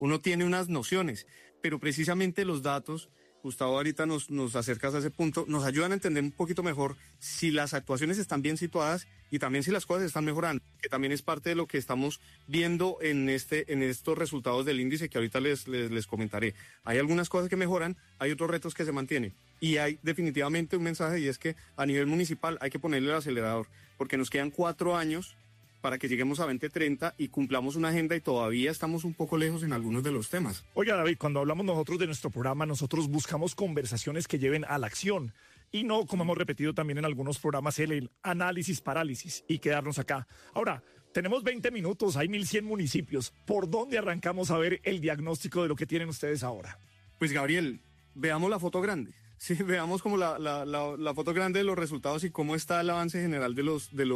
uno tiene unas nociones, pero precisamente los datos, Gustavo ahorita nos acercas a ese punto, nos ayudan a entender un poquito mejor si las actuaciones están bien situadas y también si las cosas están mejorando, que también es parte de lo que estamos viendo en estos resultados del índice que ahorita les comentaré. Hay algunas cosas que mejoran, hay otros retos que se mantienen y hay definitivamente un mensaje, y es que a nivel municipal hay que ponerle el acelerador, porque nos quedan 4 años para que lleguemos a 2030 y cumplamos una agenda, y todavía estamos un poco lejos en algunos de los temas. Oiga, David, cuando hablamos nosotros de nuestro programa, nosotros buscamos conversaciones que lleven a la acción y no, como hemos repetido también en algunos programas, el análisis parálisis y quedarnos acá. Ahora, tenemos 20 minutos, hay 1.100 municipios. ¿Por dónde arrancamos a ver el diagnóstico de lo que tienen ustedes ahora? Pues, Gabriel, veamos la foto grande. Sí, veamos como la foto grande de los resultados y cómo está el avance general de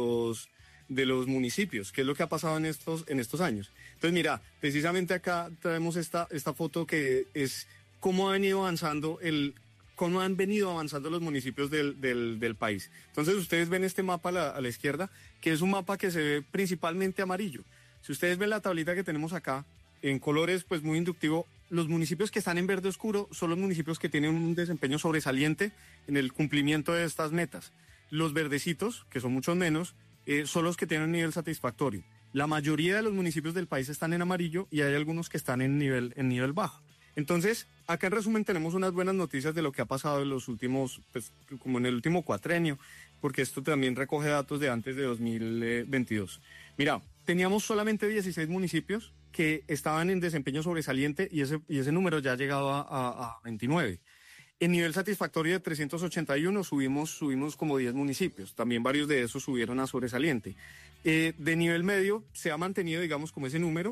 los municipios, qué es lo que ha pasado en estos años. Entonces, mira, precisamente acá traemos esta foto que es cómo han venido avanzando los municipios del país. Entonces, ustedes ven este mapa a la izquierda, que es un mapa que se ve principalmente amarillo. Si ustedes ven la tablita que tenemos acá, en colores pues muy inductivo, los municipios que están en verde oscuro son los municipios que tienen un desempeño sobresaliente en el cumplimiento de estas metas. Los verdecitos, que son muchos menos, son los que tienen un nivel satisfactorio. La mayoría de los municipios del país están en amarillo y hay algunos que están en nivel bajo. Entonces, acá en resumen tenemos unas buenas noticias de lo que ha pasado en los últimos, pues como en el último cuatrenio, porque esto también recoge datos de antes de 2022. Mira, teníamos solamente 16 municipios que estaban en desempeño sobresaliente y ese número ya ha llegado a 29. En nivel satisfactorio de 381 subimos como 10 municipios, también varios de esos subieron a sobresaliente. De nivel medio se ha mantenido, digamos, como ese número,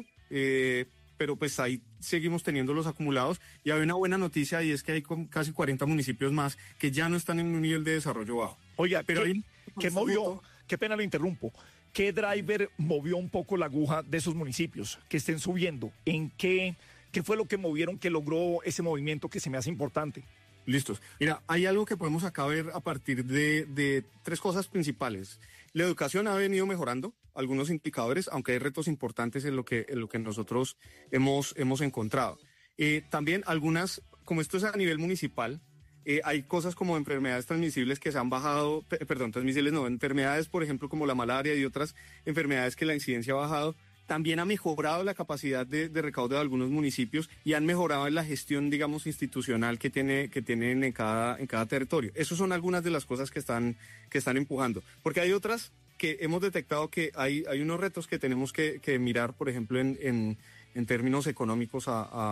pero pues ahí seguimos teniendo los acumulados, y hay una buena noticia, y es que hay casi 40 municipios más que ya no están en un nivel de desarrollo bajo. Oiga, pero ¿qué movió? Qué pena lo interrumpo. ¿Qué driver movió un poco la aguja de esos municipios que estén subiendo? ¿En qué fue lo que movieron que logró ese movimiento que se me hace importante? Listos. Mira, hay algo que podemos acá ver a partir de 3 cosas principales. La educación ha venido mejorando algunos indicadores, aunque hay retos importantes en lo que nosotros hemos encontrado. También algunas, como esto es a nivel municipal, hay cosas como enfermedades transmisibles que se han bajado, enfermedades, por ejemplo, como la malaria y otras enfermedades que la incidencia ha bajado. También ha mejorado la capacidad de recaudo de algunos municipios y han mejorado en la gestión, digamos, institucional que tienen en cada territorio. Esas son algunas de las cosas que están empujando. Porque hay otras que hemos detectado que hay unos retos que tenemos que mirar, por ejemplo, en términos económicos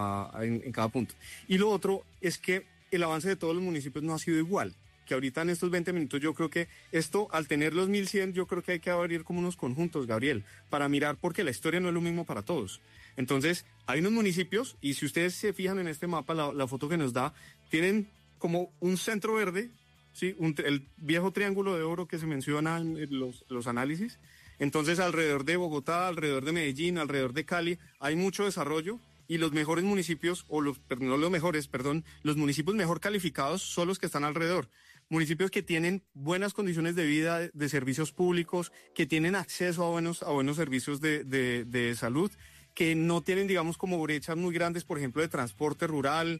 en cada punto. Y lo otro es que el avance de todos los municipios no ha sido igual. Que ahorita en estos 20 minutos yo creo que esto, al tener los 1.100, yo creo que hay que abrir como unos conjuntos, Gabriel, para mirar, porque la historia no es lo mismo para todos. Entonces, hay unos municipios, y si ustedes se fijan en este mapa, la foto que nos da, tienen como un centro verde, ¿sí? El viejo triángulo de oro que se menciona en los análisis. Entonces, alrededor de Bogotá, alrededor de Medellín, alrededor de Cali, hay mucho desarrollo. Y los mejores municipios, los municipios mejor calificados son los que están alrededor. Municipios que tienen buenas condiciones de vida, de servicios públicos, que tienen acceso a buenos servicios de salud, que no tienen, digamos, como brechas muy grandes, por ejemplo, de transporte rural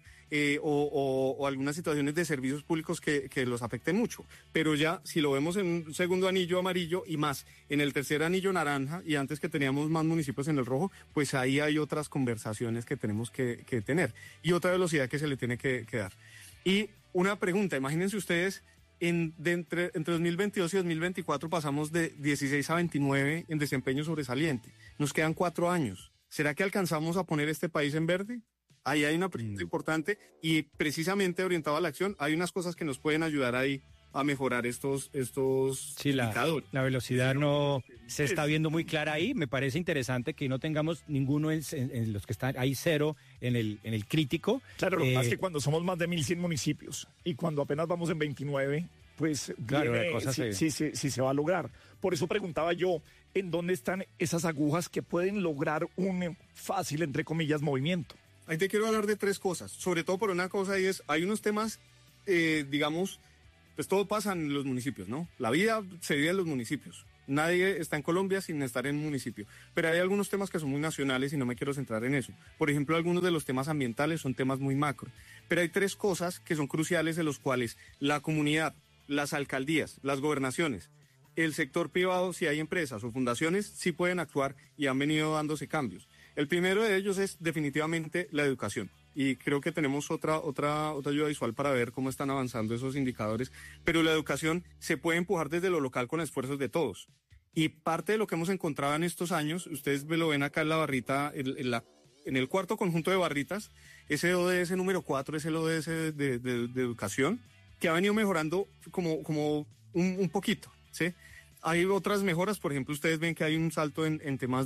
o algunas situaciones de servicios públicos que los afecten mucho. Pero ya, si lo vemos en un segundo anillo amarillo y más en el tercer anillo naranja, y antes que teníamos más municipios en el rojo, pues ahí hay otras conversaciones que tenemos que tener y otra velocidad que se le tiene que dar. Y una pregunta, imagínense ustedes, entre 2022 y 2024 pasamos de 16 a 29 en desempeño sobresaliente. Nos quedan 4 años. ¿Será que alcanzamos a poner este país en verde? Ahí hay una pregunta importante, y precisamente orientado a la acción, hay unas cosas que nos pueden ayudar ahí a mejorar estos indicadores. La velocidad no se está viendo muy clara ahí. Me parece interesante que no tengamos ninguno en los que están ahí 0 en el crítico. Claro, lo que pasa es que cuando somos más de 1.100 municipios y cuando apenas vamos en 29, pues claro, la cosa sí se va a lograr. Por eso preguntaba yo, ¿en dónde están esas agujas que pueden lograr un fácil, entre comillas, movimiento? Ahí te quiero hablar de 3 cosas, sobre todo por una cosa, y es, hay unos temas, digamos, pues todo pasa en los municipios, ¿no? La vida se vive en los municipios. Nadie está en Colombia sin estar en un municipio. Pero hay algunos temas que son muy nacionales y no me quiero centrar en eso. Por ejemplo, algunos de los temas ambientales son temas muy macro. Pero hay 3 cosas que son cruciales de los cuales la comunidad, las alcaldías, las gobernaciones, el sector privado, si hay empresas o fundaciones, sí pueden actuar y han venido dándose cambios. El primero de ellos es definitivamente la educación. Y creo que tenemos otra ayuda visual para ver cómo están avanzando esos indicadores, pero la educación se puede empujar desde lo local con esfuerzos de todos. Y parte de lo que hemos encontrado en estos años, ustedes lo ven acá en la barrita, en el cuarto conjunto de barritas, ese ODS número 4 es el ODS de educación, que ha venido mejorando como un poquito, ¿sí? Hay otras mejoras, por ejemplo, ustedes ven que hay un salto en temas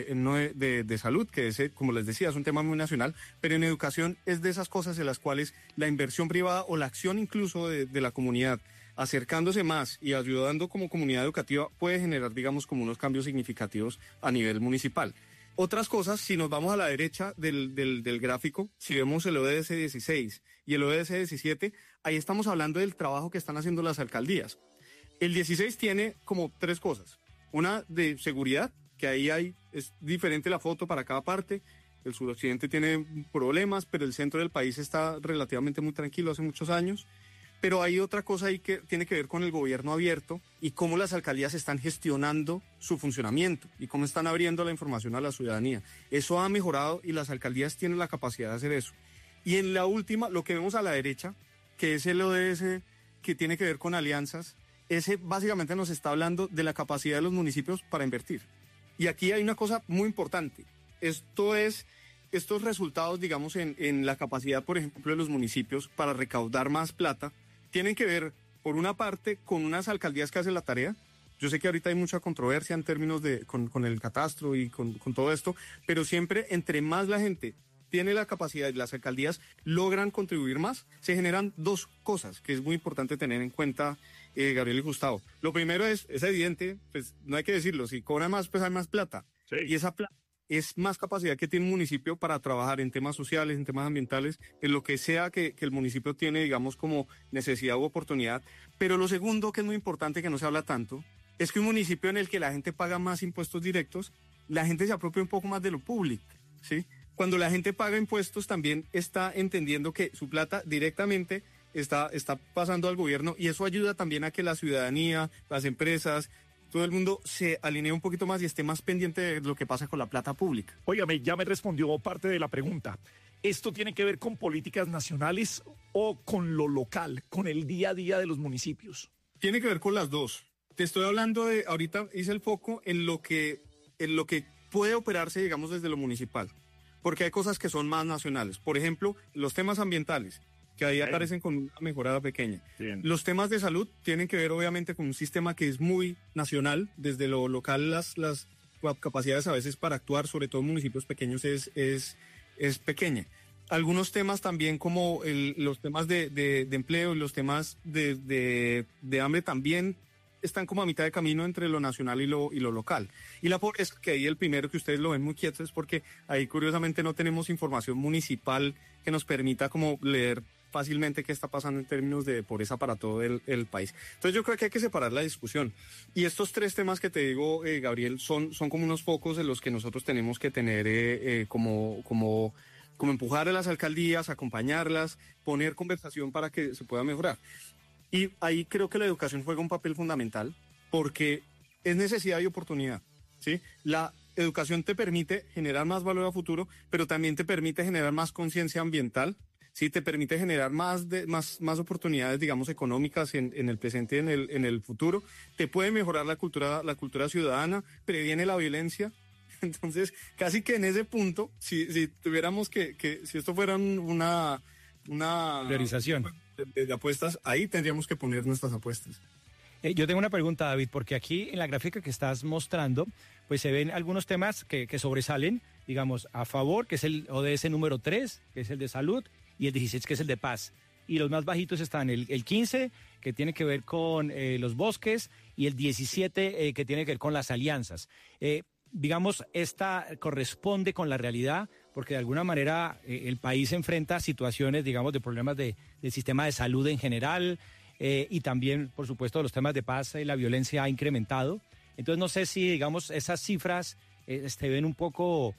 de salud, que ese, como les decía, es un tema muy nacional, pero en educación es de esas cosas en las cuales la inversión privada o la acción incluso de la comunidad, acercándose más y ayudando como comunidad educativa, puede generar, digamos, como unos cambios significativos a nivel municipal. Otras cosas, si nos vamos a la derecha del gráfico, si vemos el ODS 16 y el ODS 17, ahí estamos hablando del trabajo que están haciendo las alcaldías. El 16 tiene como 3 cosas. Una de seguridad, que ahí es diferente la foto para cada parte. El suroccidente tiene problemas, pero el centro del país está relativamente muy tranquilo hace muchos años. Pero hay otra cosa ahí que tiene que ver con el gobierno abierto y cómo las alcaldías están gestionando su funcionamiento y cómo están abriendo la información a la ciudadanía. Eso ha mejorado y las alcaldías tienen la capacidad de hacer eso. Y en la última, lo que vemos a la derecha, que es el ODS que tiene que ver con alianzas, ese básicamente nos está hablando de la capacidad de los municipios para invertir. Y aquí hay una cosa muy importante. Estos resultados, digamos, en la capacidad, por ejemplo, de los municipios para recaudar más plata, tienen que ver, por una parte, con unas alcaldías que hacen la tarea. Yo sé que ahorita hay mucha controversia en términos con el catastro y con todo esto, pero siempre, entre más la gente tiene la capacidad y las alcaldías logran contribuir más, se generan 2 cosas que es muy importante tener en cuenta, Gabriel y Gustavo. Lo primero es evidente, pues no hay que decirlo, si cobra más, pues hay más plata. Sí. Y esa plata es más capacidad que tiene un municipio para trabajar en temas sociales, en temas ambientales, en lo que sea que el municipio tiene, digamos, como necesidad u oportunidad. Pero lo segundo, que es muy importante, que no se habla tanto, es que un municipio en el que la gente paga más impuestos directos, la gente se apropia un poco más de lo público, ¿sí? Cuando la gente paga impuestos también está entendiendo que su plata directamente está pasando al gobierno y eso ayuda también a que la ciudadanía, las empresas, todo el mundo se alinee un poquito más y esté más pendiente de lo que pasa con la plata pública. Óigame, ya me respondió parte de la pregunta. ¿Esto tiene que ver con políticas nacionales o con lo local, con el día a día de los municipios? Tiene que ver con las dos. Te estoy hablando ahorita hice el foco en lo que puede operarse, digamos, desde lo municipal. Porque hay cosas que son más nacionales. Por ejemplo, los temas ambientales, que ahí aparecen con una mejorada pequeña. Bien. Los temas de salud tienen que ver obviamente con un sistema que es muy nacional. Desde lo local las capacidades a veces para actuar, sobre todo en municipios pequeños, es pequeña. Algunos temas también como los temas de empleo y los temas de hambre también están como a mitad de camino entre lo nacional y lo local. Y la pobreza, que ahí el primero que ustedes lo ven muy quieto es porque ahí curiosamente no tenemos información municipal que nos permita como leer fácilmente qué está pasando en términos de pobreza para todo el país. Entonces yo creo que hay que separar la discusión. Y estos 3 temas que te digo, Gabriel, son como unos focos en los que nosotros tenemos que tener como empujar a las alcaldías, acompañarlas, poner conversación para que se pueda mejorar. Y ahí creo que la educación juega un papel fundamental porque es necesidad y oportunidad, ¿sí? La educación te permite generar más valor a futuro, pero también te permite generar más conciencia ambiental, ¿sí? Te permite generar más oportunidades, digamos, económicas en el presente y en el futuro. Te puede mejorar la cultura ciudadana, previene la violencia. Entonces, casi que en ese punto, si tuviéramos si esto fuera una priorización de apuestas, ahí tendríamos que poner nuestras apuestas. Yo tengo una pregunta, David, porque aquí en la gráfica que estás mostrando, pues se ven algunos temas que sobresalen, digamos, a favor, que es el ODS número 3, que es el de salud, y el 16, que es el de paz. Y los más bajitos están el 15, que tiene que ver con los bosques, y el 17, que tiene que ver con las alianzas. Digamos, esta corresponde con la realidad, porque de alguna manera el país enfrenta a situaciones, digamos, de problemas del sistema de salud en general, y también, por supuesto, los temas de paz y la violencia ha incrementado. Entonces no sé si, digamos, esas cifras te ven un poco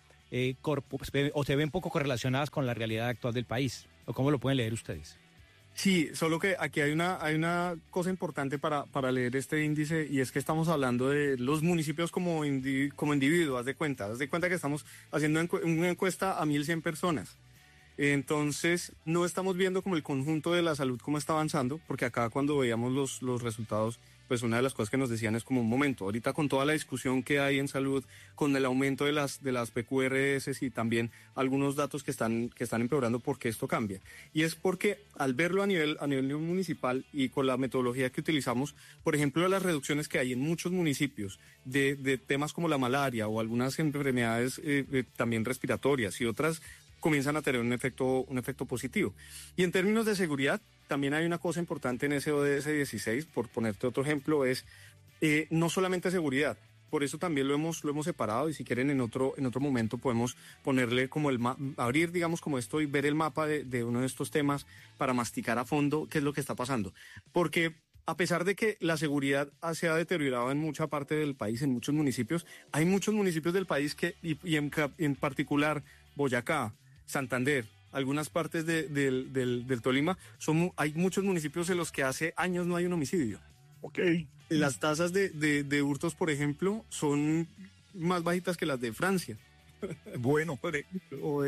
o te ven poco correlacionadas con la realidad actual del país, o cómo lo pueden leer ustedes. Sí, solo que aquí hay una cosa importante para leer este índice, y es que estamos hablando de los municipios como individuos, haz de cuenta. Haz de cuenta que estamos haciendo una encuesta a 1.100 personas. Entonces, no estamos viendo como el conjunto de la salud cómo está avanzando, porque acá cuando veíamos los resultados, pues una de las cosas que nos decían es como un momento, ahorita con toda la discusión que hay en salud, con el aumento de las PQRS y también algunos datos que están empeorando, ¿por qué esto cambia? Y es porque al verlo a nivel municipal y con la metodología que utilizamos, por ejemplo, las reducciones que hay en muchos municipios de temas como la malaria o algunas enfermedades también respiratorias y otras, comienzan a tener un efecto positivo. Y en términos de seguridad, también hay una cosa importante en ese ODS 16, por ponerte otro ejemplo, es no solamente seguridad. Por eso también lo hemos separado, y si quieren en otro momento podemos ponerle como abrir, digamos, como esto y ver el mapa de uno de estos temas para masticar a fondo qué es lo que está pasando. Porque a pesar de que la seguridad se ha deteriorado en mucha parte del país, en muchos municipios, hay muchos municipios del país y en particular Boyacá, Santander, algunas partes del Tolima, hay muchos municipios en los que hace años no hay un homicidio. Ok. Las tasas de hurtos, por ejemplo, son más bajitas que las de Francia. Bueno. O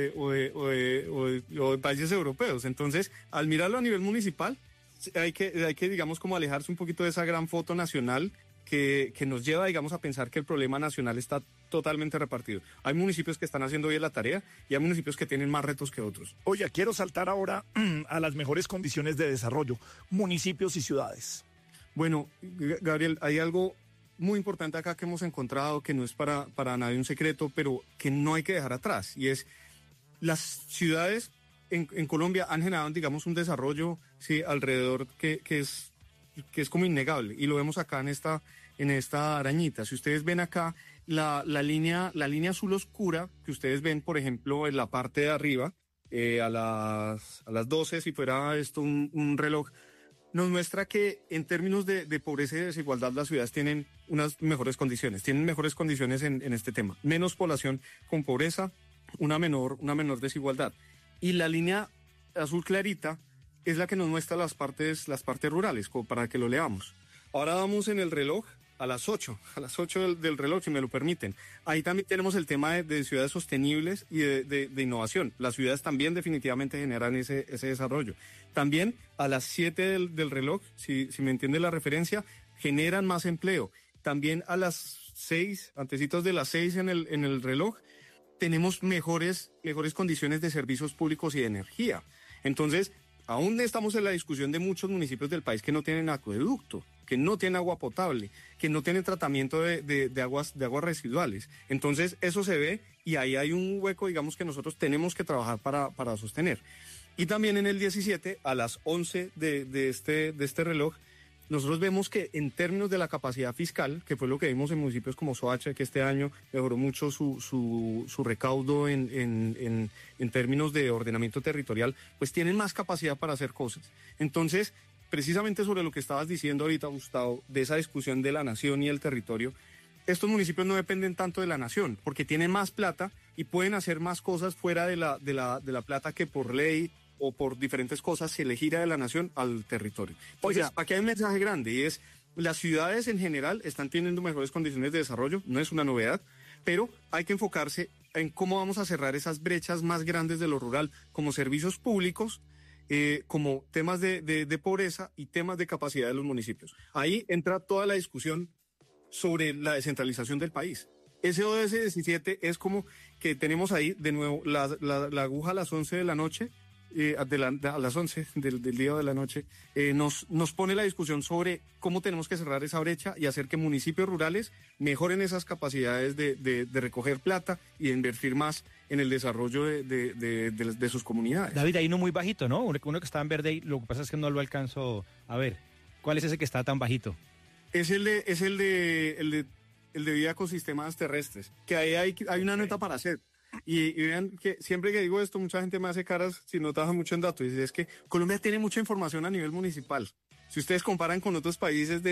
de países europeos. Entonces, al mirarlo a nivel municipal, hay que, digamos, como alejarse un poquito de esa gran foto nacional que nos lleva, digamos, a pensar que el problema nacional está totalmente repartido. Hay municipios que están haciendo bien la tarea y hay municipios que tienen más retos que otros. Oye, quiero saltar ahora a las mejores condiciones de desarrollo, municipios y ciudades. Bueno, Gabriel, hay algo muy importante acá que hemos encontrado, que no es para nadie un secreto, pero que no hay que dejar atrás, y es las ciudades en Colombia han generado, digamos, un desarrollo, sí, alrededor que es como innegable, y lo vemos acá en esta arañita. Si ustedes ven acá la línea azul oscura que ustedes ven, por ejemplo, en la parte de arriba, a las 12, si fuera esto un reloj, nos muestra que en términos de pobreza y desigualdad las ciudades tienen unas mejores condiciones, en este tema. Menos población con pobreza, una menor desigualdad. Y la línea azul clarita es la que nos muestra las partes rurales, como para que lo leamos. Ahora vamos en el reloj a las 8 del reloj, si me lo permiten. Ahí también tenemos el tema de ciudades sostenibles y de innovación. Las ciudades también definitivamente generan ese desarrollo. También a las 7 del reloj, si me entiende la referencia, generan más empleo. También a las 6, antecitos de las 6 en el reloj, tenemos mejores condiciones de servicios públicos y de energía. Entonces, aún estamos en la discusión de muchos municipios del país que no tienen acueducto, que no tienen agua potable, que no tienen tratamiento de aguas residuales. Entonces, eso se ve, y ahí hay un hueco, digamos, que nosotros tenemos que trabajar para sostener. Y también en el 17, a las 11 de este reloj, nosotros vemos que en términos de la capacidad fiscal, que fue lo que vimos en municipios como Soacha, que este año mejoró mucho su recaudo en términos de ordenamiento territorial, pues tienen más capacidad para hacer cosas. Entonces, precisamente sobre lo que estabas diciendo ahorita, Gustavo, de esa discusión de la nación y el territorio, estos municipios no dependen tanto de la nación, porque tienen más plata y pueden hacer más cosas fuera de la plata que por ley o por diferentes cosas se le gira de la nación al territorio. Entonces, aquí hay un mensaje grande, y es: las ciudades en general están teniendo mejores condiciones de desarrollo, no es una novedad, pero hay que enfocarse en cómo vamos a cerrar esas brechas más grandes de lo rural, como servicios públicos, como temas de pobreza y temas de capacidad de los municipios. Ahí entra toda la discusión sobre la descentralización del país. Ese ODS 17 es como que tenemos ahí de nuevo la aguja a las 11 de la noche, a las 11 del día de la noche, nos pone la discusión sobre cómo tenemos que cerrar esa brecha y hacer que municipios rurales mejoren esas capacidades de recoger plata y de invertir más en el desarrollo de sus comunidades. David, hay uno muy bajito, ¿no? Uno que está en verde, y lo que pasa es que no lo alcanzo a ver. ¿Cuál es ese que está tan bajito? Es el de vida ecosistemas terrestres, que ahí hay una nota para hacer. Y vean que siempre que digo esto, mucha gente me hace caras si no trabaja mucho en datos. Y es que Colombia tiene mucha información a nivel municipal. Si ustedes comparan con otros países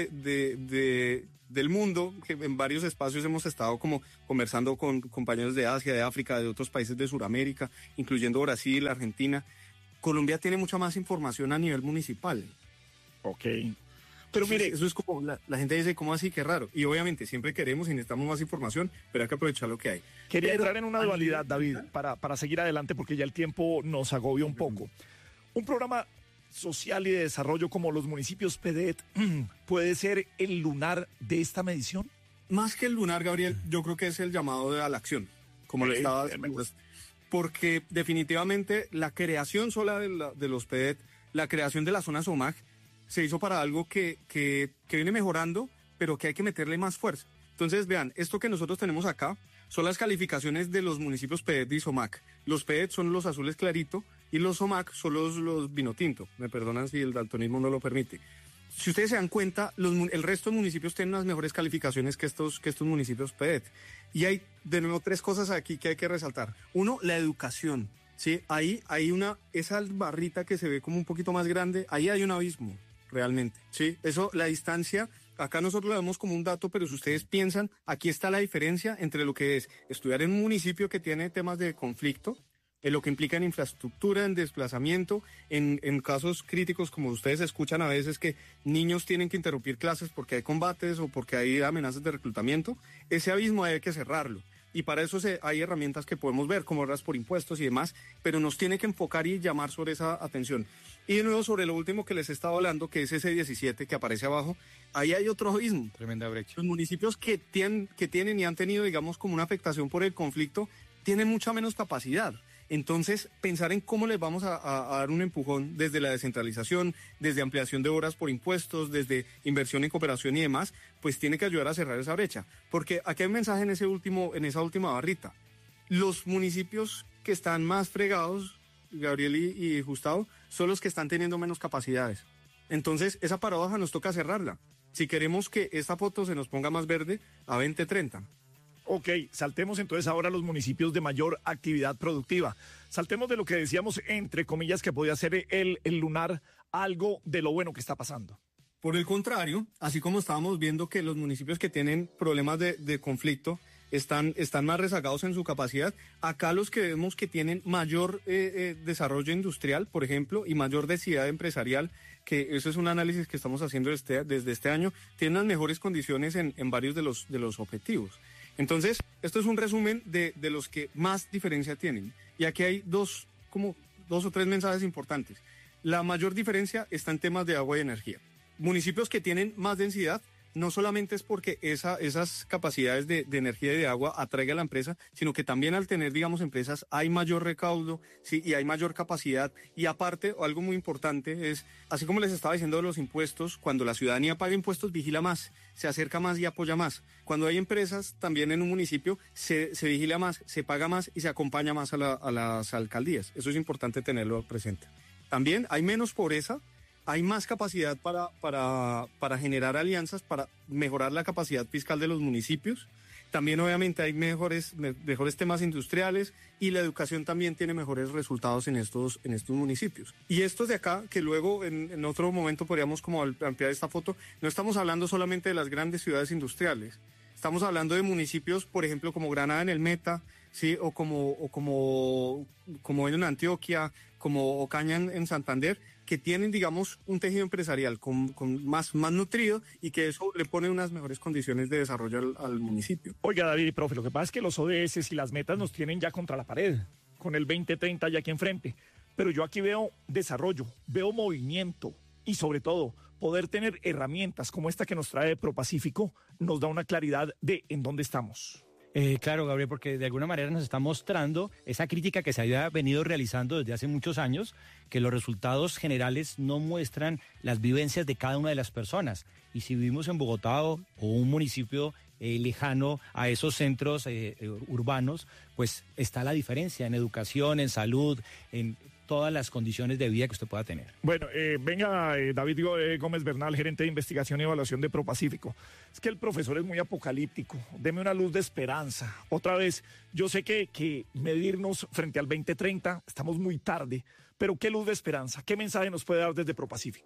del mundo, que en varios espacios hemos estado como conversando con compañeros de Asia, de África, de otros países de Sudamérica, incluyendo Brasil, Argentina, Colombia tiene mucha más información a nivel municipal. Ok. Pero mire, eso es como, la gente dice, ¿cómo así? Qué raro. Y obviamente siempre queremos y necesitamos más información, pero hay que aprovechar lo que hay. Quería entrar en una dualidad, David, para seguir adelante, porque ya el tiempo nos agobia un poco. Un programa social y de desarrollo como los municipios PDET puede ser el lunar de esta medición. Más que el lunar, Gabriel, yo creo que es el llamado a la acción, como le estaba diciendo. Porque definitivamente la creación sola de los PDET, la creación de la zona SOMAC, se hizo para algo que viene mejorando, pero que hay que meterle más fuerza. Entonces, vean, esto que nosotros tenemos acá son las calificaciones de los municipios PDET y SOMAC. Los PDET son los azules clarito y los SOMAC son los vino tinto. Me perdonan si el daltonismo no lo permite. Si ustedes se dan cuenta, el resto de municipios tienen unas mejores calificaciones que estos municipios PDET. Y hay, de nuevo, 3 cosas aquí que hay que resaltar. Uno, la educación. ¿Sí? Ahí hay esa barrita que se ve como un poquito más grande, ahí hay un abismo. Realmente, ¿sí? Eso, la distancia, acá nosotros lo vemos como un dato, pero si ustedes piensan, aquí está la diferencia entre lo que es estudiar en un municipio que tiene temas de conflicto, en lo que implica en infraestructura, en desplazamiento, en casos críticos, como ustedes escuchan a veces que niños tienen que interrumpir clases porque hay combates o porque hay amenazas de reclutamiento, ese abismo hay que cerrarlo. Y para eso hay herramientas que podemos ver, como ahorras por impuestos y demás, pero nos tiene que enfocar y llamar sobre esa atención. Y de nuevo sobre lo último que les estaba hablando, que es ese 17 que aparece abajo, ahí hay otro abismo. Tremenda brecha. Los municipios que tienen y han tenido, digamos, como una afectación por el conflicto, tienen mucha menos capacidad. Entonces, pensar en cómo les vamos a dar un empujón desde la descentralización, desde ampliación de horas por impuestos, desde inversión en cooperación y demás, pues tiene que ayudar a cerrar esa brecha. Porque aquí hay un mensaje en esa última barrita. Los municipios que están más fregados, Gabriel y Gustavo, son los que están teniendo menos capacidades. Entonces, esa paradoja nos toca cerrarla. Si queremos que esta foto se nos ponga más verde, a 2030. Ok, saltemos entonces ahora a los municipios de mayor actividad productiva. Saltemos de lo que decíamos, entre comillas, que podía ser el lunar, algo de lo bueno que está pasando. Por el contrario, así como estábamos viendo que los municipios que tienen problemas de conflicto están más rezagados en su capacidad, acá los que vemos que tienen mayor desarrollo industrial, por ejemplo, y mayor densidad empresarial, que eso es un análisis que estamos haciendo desde este año, tienen las mejores condiciones en varios de los objetivos. Entonces, esto es un resumen de los que más diferencia tienen. Y aquí hay dos o tres mensajes importantes. La mayor diferencia está en temas de agua y energía. Municipios que tienen más densidad, no solamente es porque esas capacidades de energía y de agua atraiga a la empresa, sino que también al tener, digamos, empresas, hay mayor recaudo, ¿sí? Y hay mayor capacidad. Y aparte, algo muy importante es, así como les estaba diciendo de los impuestos, cuando la ciudadanía paga impuestos, vigila más, se acerca más y apoya más. Cuando hay empresas, también en un municipio, se vigila más, se paga más y se acompaña más a las alcaldías. Eso es importante tenerlo presente. También hay menos pobreza, hay más capacidad para generar alianzas, para mejorar la capacidad fiscal de los municipios. También obviamente hay mejores temas industriales y la educación también tiene mejores resultados en estos municipios. Y estos de acá, que luego en otro momento podríamos como ampliar esta foto, no estamos hablando solamente de las grandes ciudades industriales. Estamos hablando de municipios, por ejemplo, como Granada en el Meta, ¿sí? o como en Antioquia, como Ocaña en Santander, que tienen, digamos, un tejido empresarial con más nutrido y que eso le pone unas mejores condiciones de desarrollo al municipio. Oiga, David y profe, lo que pasa es que los ODS y las metas nos tienen ya contra la pared, con el 2030 ya aquí enfrente. Pero yo aquí veo desarrollo, veo movimiento y sobre todo poder tener herramientas como esta que nos trae ProPacífico nos da una claridad de en dónde estamos. Claro, Gabriel, porque de alguna manera nos está mostrando esa crítica que se había venido realizando desde hace muchos años, que los resultados generales no muestran las vivencias de cada una de las personas. Y si vivimos en Bogotá o un municipio lejano a esos centros urbanos, pues está la diferencia en educación, en salud, en todas las condiciones de vida que usted pueda tener. Bueno, venga, David Gómez Bernal, gerente de investigación y evaluación de ProPacífico. Es que el profesor es muy apocalíptico. Deme una luz de esperanza. Otra vez, yo sé que medirnos frente al 2030 estamos muy tarde, pero ¿qué luz de esperanza? ¿Qué mensaje nos puede dar desde ProPacífico?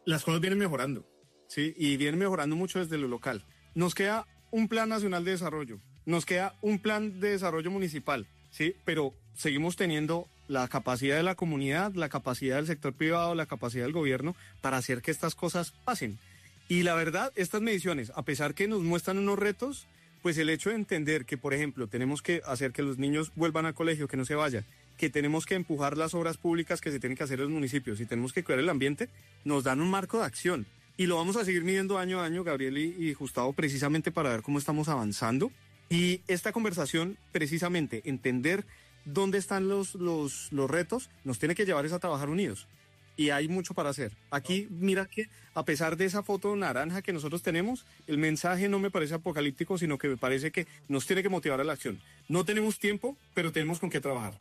Las cosas vienen mejorando, ¿sí? Y vienen mejorando mucho desde lo local. Nos queda un plan nacional de desarrollo, nos queda un plan de desarrollo municipal, ¿sí? Pero seguimos teniendo la capacidad de la comunidad, la capacidad del sector privado, la capacidad del gobierno para hacer que estas cosas pasen. Y la verdad, estas mediciones, a pesar que nos muestran unos retos, pues el hecho de entender que, por ejemplo, tenemos que hacer que los niños vuelvan al colegio, que no se vayan, que tenemos que empujar las obras públicas que se tienen que hacer en los municipios y tenemos que cuidar el ambiente, nos dan un marco de acción. Y lo vamos a seguir midiendo año a año, Gabriel y Gustavo, precisamente para ver cómo estamos avanzando. Y esta conversación, precisamente, entender dónde están los retos, nos tiene que llevar a trabajar unidos. Y hay mucho para hacer. Aquí, mira que a pesar de esa foto naranja que nosotros tenemos, el mensaje no me parece apocalíptico, sino que me parece que nos tiene que motivar a la acción. No tenemos tiempo, pero tenemos con qué trabajar.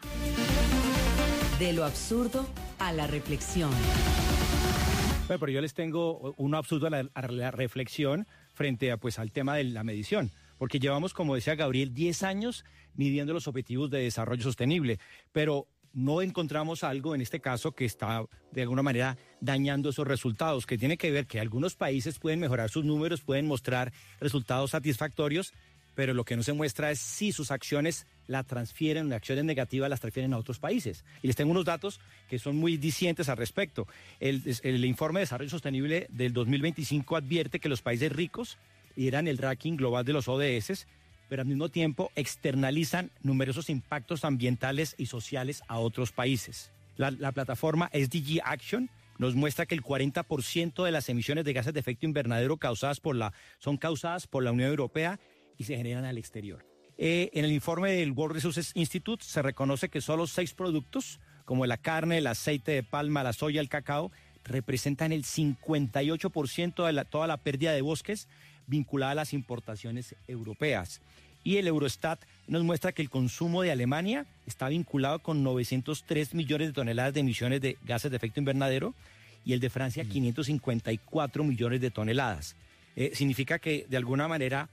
De lo absurdo a la reflexión. Bueno, pero yo les tengo un absurdo a la reflexión frente a, pues, al tema de la medición. Porque llevamos, como decía Gabriel, 10 años midiendo los objetivos de desarrollo sostenible, pero no encontramos algo en este caso que está de alguna manera dañando esos resultados, que tiene que ver que algunos países pueden mejorar sus números, pueden mostrar resultados satisfactorios, pero lo que no se muestra es si sus acciones las acciones negativas las transfieren a otros países. Y les tengo unos datos que son muy dicientes al respecto. El informe de desarrollo sostenible del 2025 advierte que los países ricos lideran el ranking global de los ODS, pero al mismo tiempo externalizan numerosos impactos ambientales y sociales a otros países. La plataforma SDG Action nos muestra que el 40% de las emisiones de gases de efecto invernadero son causadas por la Unión Europea y se generan al exterior. En el informe del World Resources Institute se reconoce que solo 6 productos, como la carne, el aceite de palma, la soya, el cacao, representan el 58% de toda la pérdida de bosques vinculada a las importaciones europeas. Y el Eurostat nos muestra que el consumo de Alemania está vinculado con 903 millones de toneladas de emisiones de gases de efecto invernadero y el de Francia 554 millones de toneladas. Significa que de alguna manera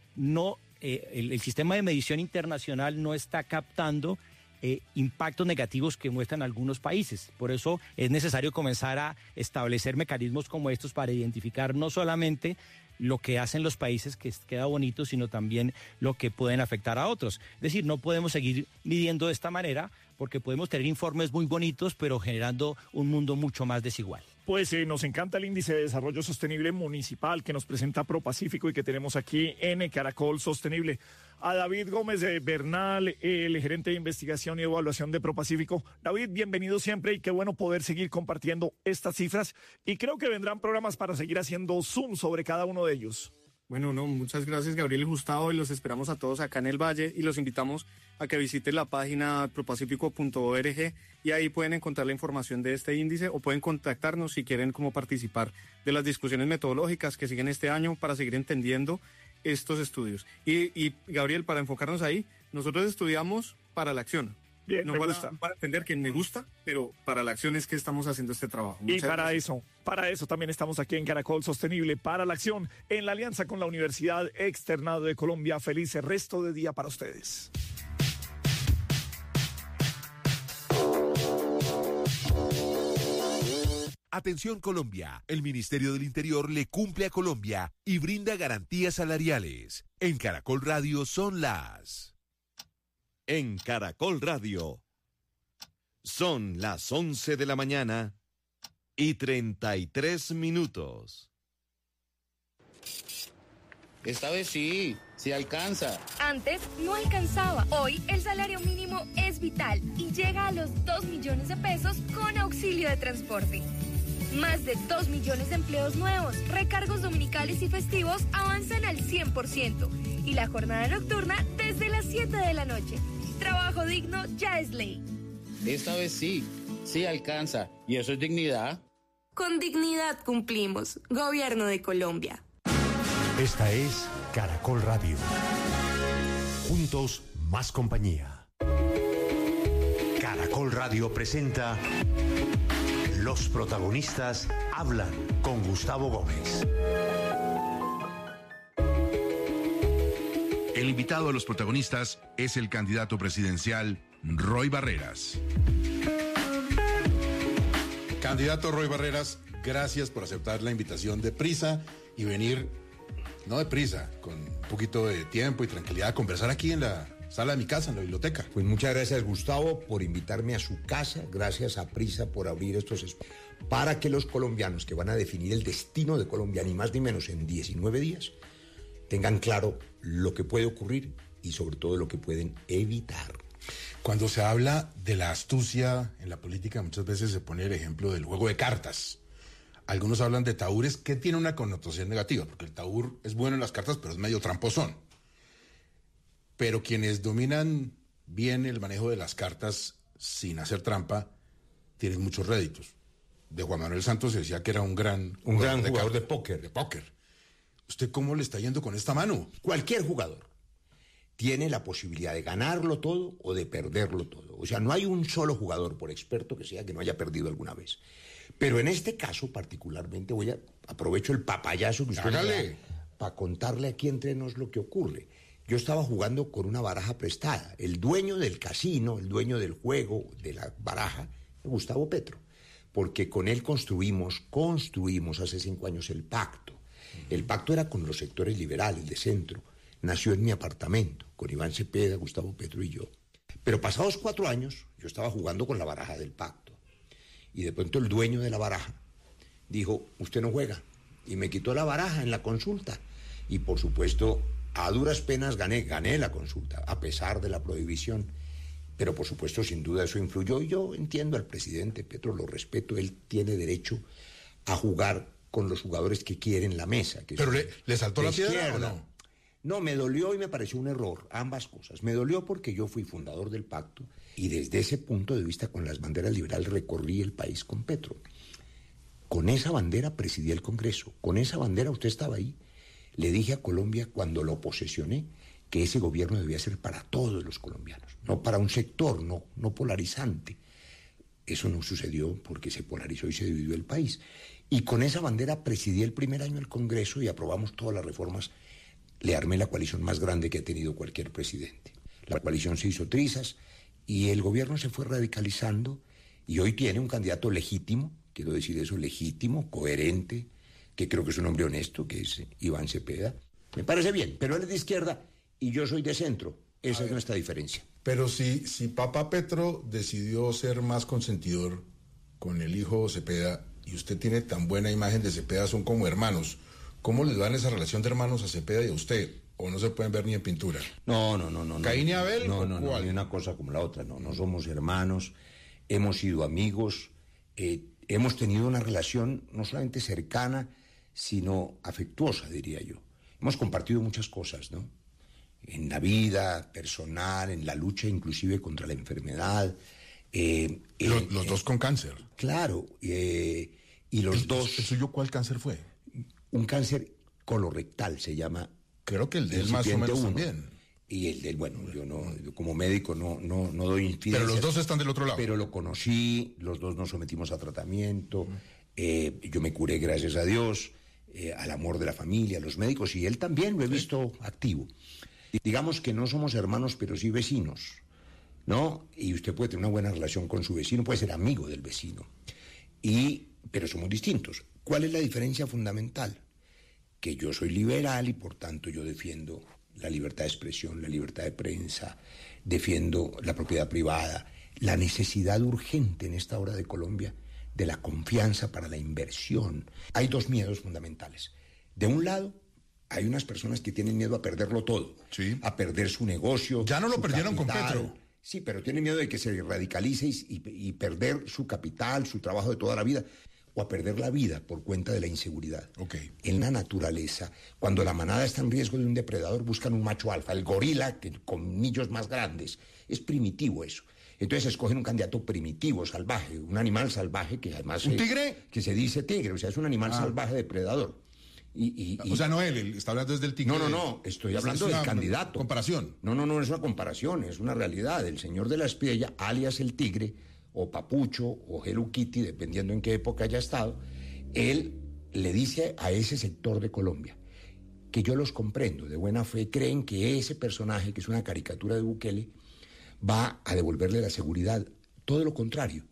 el sistema de medición internacional no está captando impactos negativos que muestran algunos países. Por eso es necesario comenzar a establecer mecanismos como estos para identificar no solamente lo que hacen los países, que queda bonito, sino también lo que pueden afectar a otros. Es decir, no podemos seguir midiendo de esta manera porque podemos tener informes muy bonitos, pero generando un mundo mucho más desigual. Pues nos encanta el índice de desarrollo sostenible municipal que nos presenta ProPacífico y que tenemos aquí en Caracol Sostenible. A David Gómez Bernal, el gerente de investigación y evaluación de ProPacífico. David, bienvenido siempre y qué bueno poder seguir compartiendo estas cifras. Y creo que vendrán programas para seguir haciendo zoom sobre cada uno de ellos. Bueno, muchas gracias, Gabriel y Gustavo, y los esperamos a todos acá en el Valle y los invitamos a que visiten la página propacifico.org y ahí pueden encontrar la información de este índice o pueden contactarnos si quieren como participar de las discusiones metodológicas que siguen este año para seguir entendiendo estos estudios. Y Gabriel, para enfocarnos ahí, nosotros estudiamos para la acción. Bien, no para entender que me gusta, pero para la acción es que estamos haciendo este trabajo. Y para eso también estamos aquí en Caracol Sostenible, para la acción, en la alianza con la Universidad Externado de Colombia. Feliz resto de día para ustedes. Atención Colombia, el Ministerio del Interior le cumple a Colombia y brinda garantías salariales. En Caracol Radio son las... En Caracol Radio son las 11 de la mañana y 33 minutos. Esta vez sí alcanza. Antes no alcanzaba. Hoy el salario mínimo es vital y llega a los 2 millones de pesos con auxilio de transporte. Más de 2 millones de empleos nuevos, recargos dominicales y festivos avanzan al 100% y la jornada nocturna desde las 7 de la noche. Trabajo digno ya es ley. Esta vez sí alcanza. ¿Y eso es dignidad? Con dignidad cumplimos. Gobierno de Colombia. Esta es Caracol Radio. Juntos, más compañía. Caracol Radio presenta Los protagonistas hablan con Gustavo Gómez. El invitado a Los protagonistas es el candidato presidencial Roy Barreras. Candidato Roy Barreras, gracias por aceptar la invitación de prisa y venir, no de prisa, con un poquito de tiempo y tranquilidad a conversar aquí en la sala de mi casa, en la biblioteca. Pues muchas gracias, Gustavo, por invitarme a su casa. Gracias a Prisa por abrir estos espacios para que los colombianos que van a definir el destino de Colombia, ni más ni menos en 19 días, tengan claro lo que puede ocurrir y sobre todo lo que pueden evitar. Cuando se habla de la astucia en la política, muchas veces se pone el ejemplo del juego de cartas. Algunos hablan de tahúres, que tiene una connotación negativa, porque el tahúr es bueno en las cartas, pero es medio tramposón. Pero quienes dominan bien el manejo de las cartas sin hacer trampa, tienen muchos réditos. De Juan Manuel Santos se decía que era un gran jugador de póker. De póker. ¿Usted cómo le está yendo con esta mano? Cualquier jugador tiene la posibilidad de ganarlo todo o de perderlo todo. O sea, no hay un solo jugador, por experto que sea, que no haya perdido alguna vez. Pero en este caso particularmente aprovecho el papayazo que usted me da para contarle aquí entre nos lo que ocurre. Yo estaba jugando con una baraja prestada. El dueño del casino, el dueño del juego, de la baraja, Gustavo Petro. Porque con él construimos hace 5 años el pacto. El pacto era con los sectores liberales de centro. Nació en mi apartamento, con Iván Cepeda, Gustavo Petro y yo. Pero pasados 4 años, yo estaba jugando con la baraja del pacto. Y de pronto el dueño de la baraja dijo, usted no juega. Y me quitó la baraja en la consulta. Y por supuesto, a duras penas gané la consulta, a pesar de la prohibición. Pero por supuesto, sin duda eso influyó. Y yo entiendo al presidente Petro, lo respeto, él tiene derecho a jugar con los jugadores que quieren la mesa. Que ¿Pero le saltó la piedra o no? No, me dolió y me pareció un error, ambas cosas. Me dolió porque yo fui fundador del pacto y desde ese punto de vista con las banderas liberales recorrí el país con Petro. Con esa bandera presidí el Congreso, con esa bandera usted estaba ahí. Le dije a Colombia cuando lo posesioné que ese gobierno debía ser para todos los colombianos, no para un sector, no polarizante. Eso no sucedió porque se polarizó y se dividió el país. Y con esa bandera presidí el primer año el Congreso y aprobamos todas las reformas. Le armé la coalición más grande que ha tenido cualquier presidente. La coalición se hizo trizas y el gobierno se fue radicalizando y hoy tiene un candidato legítimo, quiero decir eso, legítimo, coherente, que creo que es un hombre honesto, que es Iván Cepeda. Me parece bien, pero él es de izquierda y yo soy de centro. Esa es nuestra diferencia. Pero si Papa Petro decidió ser más consentidor con el hijo Cepeda y usted tiene tan buena imagen de Cepeda, son como hermanos, ¿cómo le dan esa relación de hermanos a Cepeda y a usted? ¿O no se pueden ver ni en pintura? No. ¿Caín y Abel? No, ni una cosa como la otra. No somos hermanos, hemos sido amigos, hemos tenido una relación no solamente cercana, sino afectuosa, diría yo. Hemos compartido muchas cosas, ¿no? En la vida personal, en la lucha inclusive contra la enfermedad. Los dos con cáncer. Claro, y los dos... ¿El suyo cuál cáncer fue? Un cáncer colorectal se llama. Creo que el de él más o menos también. Y el del, bueno, yo como médico no doy infidencias. Pero los dos están del otro lado. Pero lo conocí, los dos nos sometimos a tratamiento, yo me curé gracias a Dios, al amor de la familia, a los médicos, y él también lo he visto activo. Digamos que no somos hermanos, pero sí vecinos, ¿no? Y usted puede tener una buena relación con su vecino, puede ser amigo del vecino, pero somos distintos. ¿Cuál es la diferencia fundamental? Que yo soy liberal y por tanto yo defiendo la libertad de expresión, la libertad de prensa, defiendo la propiedad privada, la necesidad urgente en esta hora de Colombia de la confianza para la inversión. Hay 2 miedos fundamentales. De un lado, hay unas personas que tienen miedo a perderlo todo, sí, a perder su negocio. Ya no lo perdieron capital, con Petro. Sí, pero tienen miedo de que se radicalice y perder su capital, su trabajo de toda la vida, o a perder la vida por cuenta de la inseguridad. Okay. En la naturaleza, cuando la manada está en riesgo de un depredador, buscan un macho alfa, el gorila, que con millos más grandes. Es primitivo eso. Entonces escogen un candidato primitivo, salvaje, un animal salvaje que además... ¿Un tigre? Que se dice tigre, o sea, es un animal salvaje depredador. O sea, no él está hablando desde el tigre. No, estoy hablando del candidato. ¿Comparación? No es una comparación, es una realidad. El señor de la Espiella, alias el tigre, o Papucho, o Hello Kitty, dependiendo en qué época haya estado, él le dice a ese sector de Colombia, que yo los comprendo, de buena fe, creen que ese personaje, que es una caricatura de Bukele, va a devolverle la seguridad. Todo lo contrario.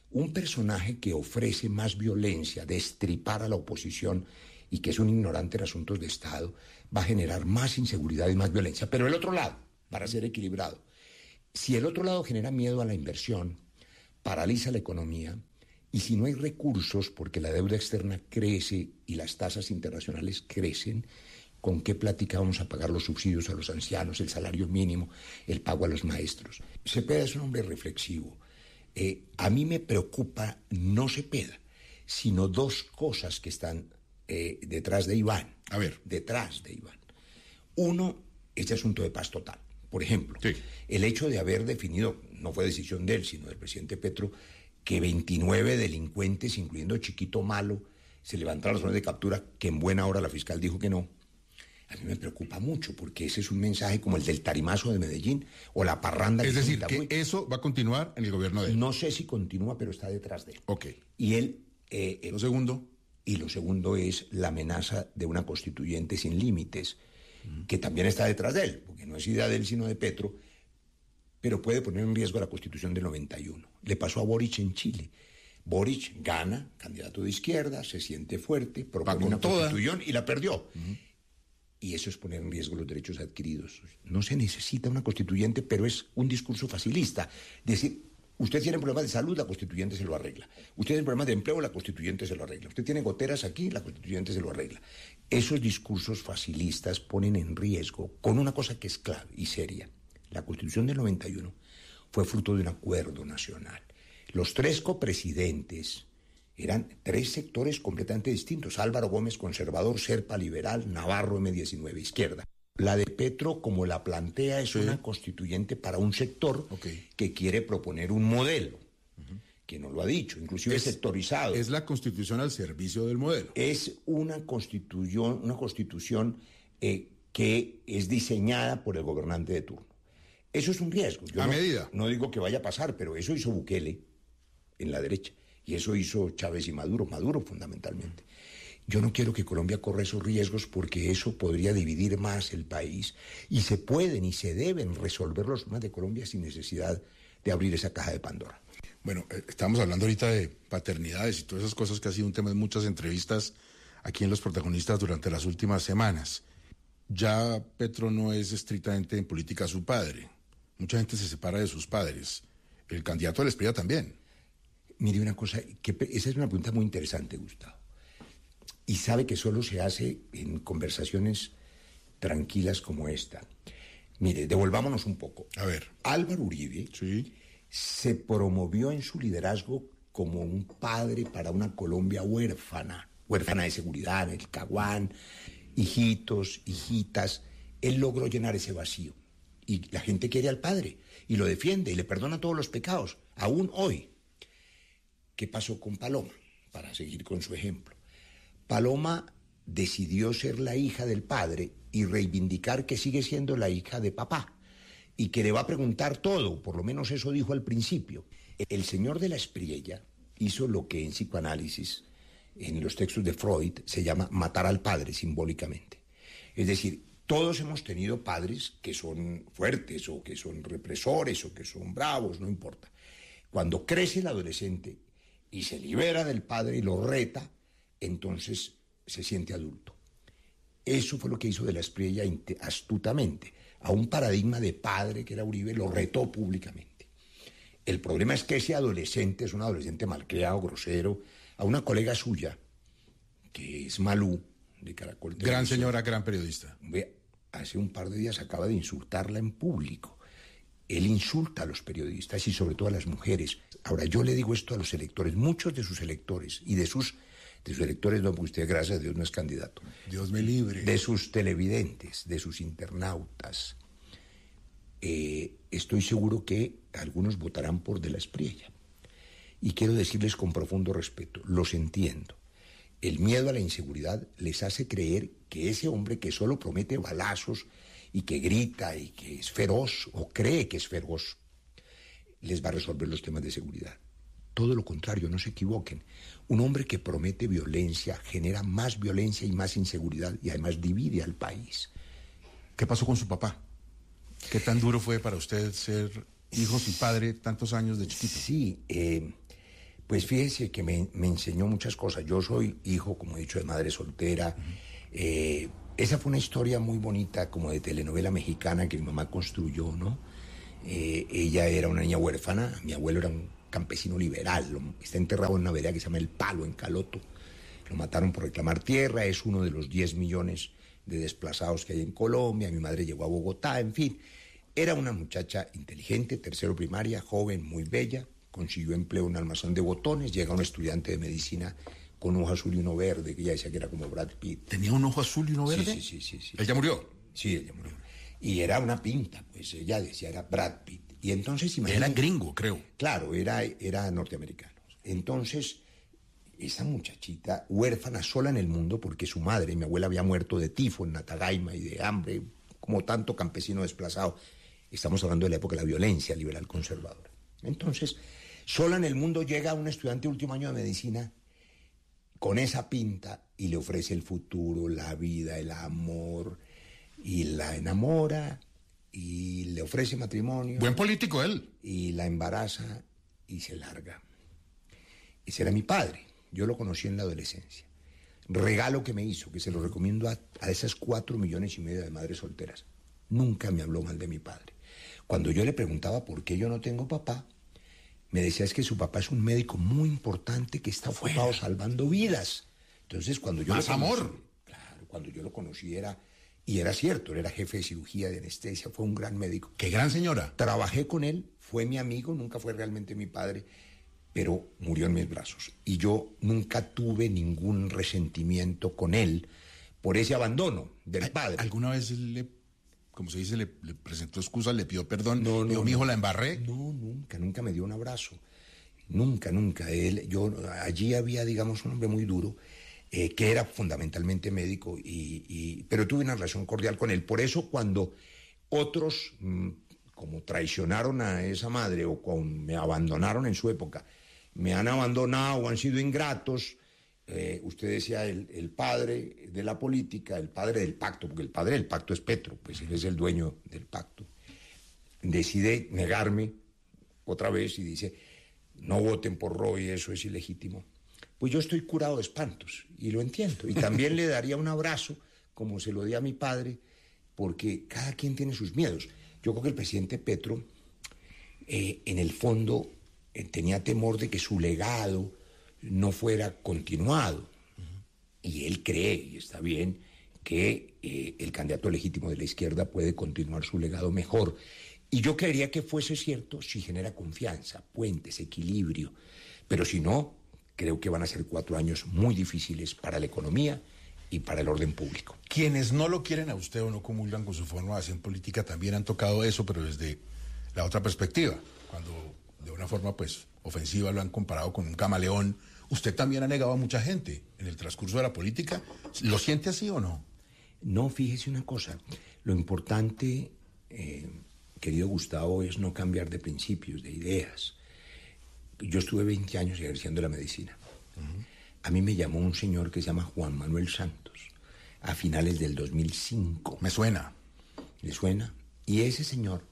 Un personaje que ofrece más violencia, destripar a la oposición y que es un ignorante en asuntos de Estado, va a generar más inseguridad y más violencia. Pero el otro lado, para ser equilibrado, si el otro lado genera miedo a la inversión, paraliza la economía, y si no hay recursos porque la deuda externa crece y las tasas internacionales crecen, ¿con qué plática vamos a pagar los subsidios a los ancianos, el salario mínimo, el pago a los maestros? Cepeda es un hombre reflexivo. A mí me preocupa no Cepeda, sino dos cosas que están detrás de Iván. A ver. Detrás de Iván. Uno, este asunto de paz total. Por ejemplo, sí, el hecho de haber definido, no fue decisión de él, sino del presidente Petro, que 29 delincuentes, incluyendo Chiquito Malo, se levantaron las órdenes de captura, que en buena hora la fiscal dijo que no. A mí me preocupa mucho, porque ese es un mensaje como el del tarimazo de Medellín, o la parranda... Es decir, que eso va a continuar en el gobierno de él. No sé si continúa, pero está detrás de él. Ok. Y él... ¿Lo segundo? Y lo segundo es la amenaza de una constituyente sin límites, que también está detrás de él, porque no es idea de él, sino de Petro, pero puede poner en riesgo la Constitución del 91. Le pasó a Boric en Chile. Boric gana, candidato de izquierda, se siente fuerte, propone una constitución y la perdió. Y eso es poner en riesgo los derechos adquiridos. No se necesita una constituyente, pero es un discurso facilista. Decir, usted tiene problemas de salud, la constituyente se lo arregla. Usted tiene problemas de empleo, la constituyente se lo arregla. Usted tiene goteras aquí, la constituyente se lo arregla. Esos discursos facilistas ponen en riesgo, con una cosa que es clave y seria. La Constitución del 91 fue fruto de un acuerdo nacional. Los tres copresidentes eran tres sectores completamente distintos. Álvaro Gómez, conservador, Serpa, liberal, Navarro, M19, izquierda. La de Petro, como la plantea, es una constituyente para un sector que quiere proponer un modelo, que no lo ha dicho, inclusive es sectorizado. Es la Constitución al servicio del modelo. Es una constitución que es diseñada por el gobernante de turno. Eso es un riesgo. Yo no digo que vaya a pasar, pero eso hizo Bukele en la derecha. Y eso hizo Chávez y Maduro fundamentalmente. Yo no quiero que Colombia corra esos riesgos porque eso podría dividir más el país. Y se pueden y se deben resolver los problemas de Colombia sin necesidad de abrir esa caja de Pandora. Bueno, estamos hablando ahorita de paternidades y todas esas cosas que ha sido un tema de muchas entrevistas aquí en Los Protagonistas durante las últimas semanas. Ya Petro no es estrictamente en política su padre. Mucha gente se separa de sus padres. El candidato del Esprilla también. Mire una cosa, esa es una pregunta muy interesante, Gustavo. Y sabe que solo se hace en conversaciones tranquilas como esta. Mire, devolvámonos un poco. A ver. Álvaro Uribe se promovió en su liderazgo como un padre para una Colombia huérfana de seguridad, el Caguán, hijitos, hijitas. Él logró llenar ese vacío. Y la gente quiere al padre y lo defiende y le perdona todos los pecados, aún hoy. ¿Qué pasó con Paloma? Para seguir con su ejemplo. Paloma decidió ser la hija del padre y reivindicar que sigue siendo la hija de papá y que le va a preguntar todo, por lo menos eso dijo al principio. El señor de la Espriella hizo lo que en psicoanálisis, en los textos de Freud, se llama matar al padre simbólicamente. Es decir, todos hemos tenido padres que son fuertes o que son represores o que son bravos, no importa. Cuando crece el adolescente y se libera del padre y lo reta, entonces se siente adulto. Eso fue lo que hizo de la Espriella astutamente. A un paradigma de padre que era Uribe lo retó públicamente. El problema es que ese adolescente es un adolescente malcriado, grosero. A una colega suya, que es Malú, de Caracol Televisión, gran señora, gran periodista. Hace un par de días acaba de insultarla en público. Él insulta a los periodistas y sobre todo a las mujeres. Ahora, yo le digo esto a los electores, muchos de sus electores, y de sus electores, no, porque usted, gracias a Dios, no es candidato. Dios me libre. De sus televidentes, de sus internautas. Estoy seguro que algunos votarán por De la Espriella. Y quiero decirles con profundo respeto, los entiendo. El miedo a la inseguridad les hace creer que ese hombre que solo promete balazos y que grita y que es feroz, o cree que es feroz, les va a resolver los temas de seguridad. Todo lo contrario, no se equivoquen. Un hombre que promete violencia genera más violencia y más inseguridad y además divide al país. ¿Qué pasó con su papá? ¿Qué tan duro fue para usted ser hijos y padre tantos años de chiquito? Sí, Pues fíjese que me enseñó muchas cosas. Yo soy hijo, como he dicho, de madre soltera. Esa fue una historia muy bonita, como de telenovela mexicana que mi mamá construyó, ¿no? Ella era una niña huérfana, mi abuelo era un campesino liberal, está enterrado en una vereda que se llama El Palo, en Caloto. Lo mataron por reclamar tierra, es uno de los 10 millones de desplazados que hay en Colombia. Mi madre llegó a Bogotá, en fin. Era una muchacha inteligente, tercero primaria, joven, muy bella. Consiguió empleo en un almacén de botones. Llega un estudiante de medicina con un ojo azul y uno verde, que ella decía que era como Brad Pitt. ¿Tenía un ojo azul y uno verde? Sí. ¿Él ya murió? Sí, ella murió. Y era una pinta, pues ella decía, era Brad Pitt. Y entonces, imagínate. Era gringo, creo. Claro, era norteamericano. Entonces, esa muchachita huérfana sola en el mundo, porque su madre, mi abuela, había muerto de tifo en Natagaima y de hambre, como tanto campesino desplazado. Estamos hablando de la época de la violencia liberal conservadora. Entonces, sola en el mundo llega un estudiante de último año de medicina con esa pinta y le ofrece el futuro, la vida, el amor, y la enamora y le ofrece matrimonio. Buen político él. Y la embaraza y se larga. Ese era mi padre. Yo lo conocí en la adolescencia. Regalo que me hizo, que se lo recomiendo a esas 4,5 millones de madres solteras. Nunca me habló mal de mi padre. Cuando yo le preguntaba por qué yo no tengo papá, me decía es que su papá es un médico muy importante que está ocupado salvando vidas. Entonces cuando yo Más lo conocí, amor. Claro, cuando yo lo conocí era cierto, él era jefe de cirugía, de anestesia, fue un gran médico. ¡Qué gran señora! Trabajé con él, fue mi amigo, nunca fue realmente mi padre, pero murió en mis brazos. Y yo nunca tuve ningún resentimiento con él por ese abandono del padre. ¿Alguna vez como se dice, le presentó excusas, le pidió perdón? No, mi hijo la embarré. No, nunca me dio un abrazo. Nunca. Allí había, digamos, un hombre muy duro, que era fundamentalmente médico, pero tuve una relación cordial con él. Por eso cuando otros, como traicionaron a esa madre o me abandonaron en su época, me han abandonado o han sido ingratos, usted decía el padre de la política, el padre del pacto, porque el padre del pacto es Petro, pues él es el dueño del pacto, decide negarme otra vez y dice, no voten por Roy, eso es ilegítimo. Pues yo estoy curado de espantos y lo entiendo. Y también le daría un abrazo, como se lo di a mi padre, porque cada quien tiene sus miedos. Yo creo que el presidente Petro, en el fondo, tenía temor de que su legado no fuera continuado. Y él cree, y está bien, que el candidato legítimo de la izquierda puede continuar su legado mejor. Y yo creería que fuese cierto si genera confianza, puentes, equilibrio. Pero si no, creo que van a ser 4 años muy difíciles para la economía y para el orden público. Quienes no lo quieren a usted o no comulgan con su forma de hacer política también han tocado eso, pero desde la otra perspectiva. Cuando de una forma pues ofensiva lo han comparado con un camaleón. Usted también ha negado a mucha gente en el transcurso de la política. ¿Lo siente así o no? No, fíjese una cosa. Lo importante, querido Gustavo, es no cambiar de principios, de ideas. Yo estuve 20 años ejerciendo la medicina. A mí me llamó un señor que se llama Juan Manuel Santos a finales del 2005. Me suena. ¿Le suena? Y ese señor,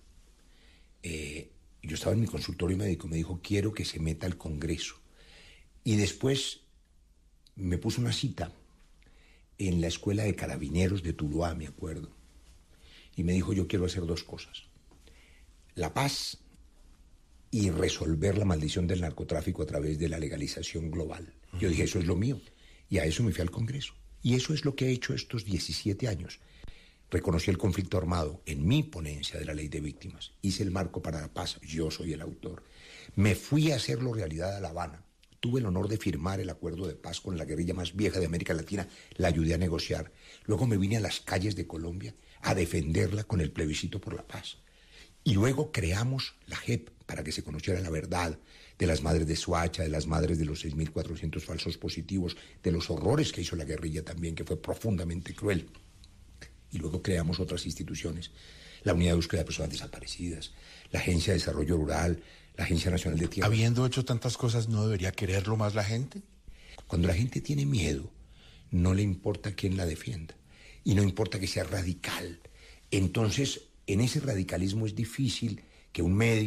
yo estaba en mi consultorio médico, me dijo, quiero que se meta al Congreso. Y después me puso una cita en la Escuela de Carabineros de Tuluá, me acuerdo. Y me dijo, yo quiero hacer 2 cosas. La paz y resolver la maldición del narcotráfico a través de la legalización global. Yo dije, eso es lo mío. Y a eso me fui al Congreso. Y eso es lo que he hecho estos 17 años. Reconocí el conflicto armado en mi ponencia de la Ley de Víctimas. Hice el marco para la paz. Yo soy el autor. Me fui a hacerlo realidad a La Habana. Tuve el honor de firmar el acuerdo de paz con la guerrilla más vieja de América Latina. La ayudé a negociar. Luego me vine a las calles de Colombia a defenderla con el plebiscito por la paz. Y luego creamos la JEP para que se conociera la verdad de las madres de Soacha, de las madres de los 6.400 falsos positivos, de los horrores que hizo la guerrilla también, que fue profundamente cruel. Y luego creamos otras instituciones, la Unidad de Búsqueda de Personas Desaparecidas, la Agencia de Desarrollo Rural, la Agencia Nacional de Tierra. Habiendo hecho tantas cosas, ¿no debería quererlo más la gente? Cuando la gente tiene miedo, no le importa quién la defienda. Y no importa que sea radical. Entonces, en ese radicalismo es difícil que un médico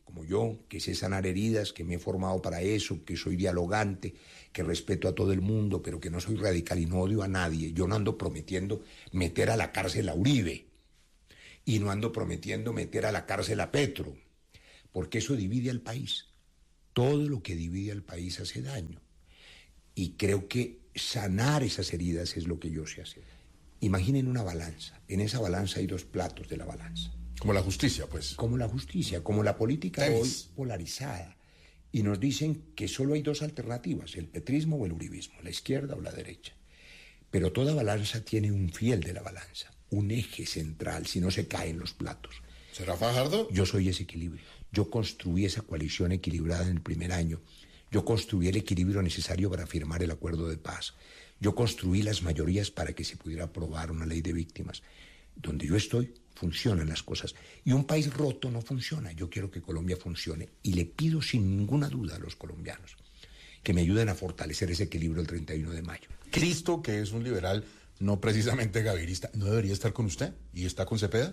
como yo, que sé sanar heridas, que me he formado para eso, que soy dialogante, que respeto a todo el mundo, pero que no soy radical y no odio a nadie. Yo no ando prometiendo meter a la cárcel a Uribe y no ando prometiendo meter a la cárcel a Petro, porque eso divide al país. Todo lo que divide al país hace daño. Y creo que sanar esas heridas es lo que yo sé hacer. Imaginen una balanza. En esa balanza hay dos platos de la balanza. Como la justicia, pues. Como la justicia, como la política hoy polarizada. Y nos dicen que solo hay dos alternativas, el petrismo o el uribismo, la izquierda o la derecha. Pero toda balanza tiene un fiel de la balanza, un eje central, si no se caen los platos. ¿Será Fajardo? Yo soy ese equilibrio. Yo construí esa coalición equilibrada en el primer año. Yo construí el equilibrio necesario para firmar el acuerdo de paz. Yo construí las mayorías para que se pudiera aprobar una ley de víctimas. Donde yo estoy, funcionan las cosas. Y un país roto no funciona. Yo quiero que Colombia funcione. Y le pido sin ninguna duda a los colombianos que me ayuden a fortalecer ese equilibrio el 31 de mayo. Cristo, que es un liberal no precisamente gavirista, ¿no debería estar con usted? ¿Y está con Cepeda?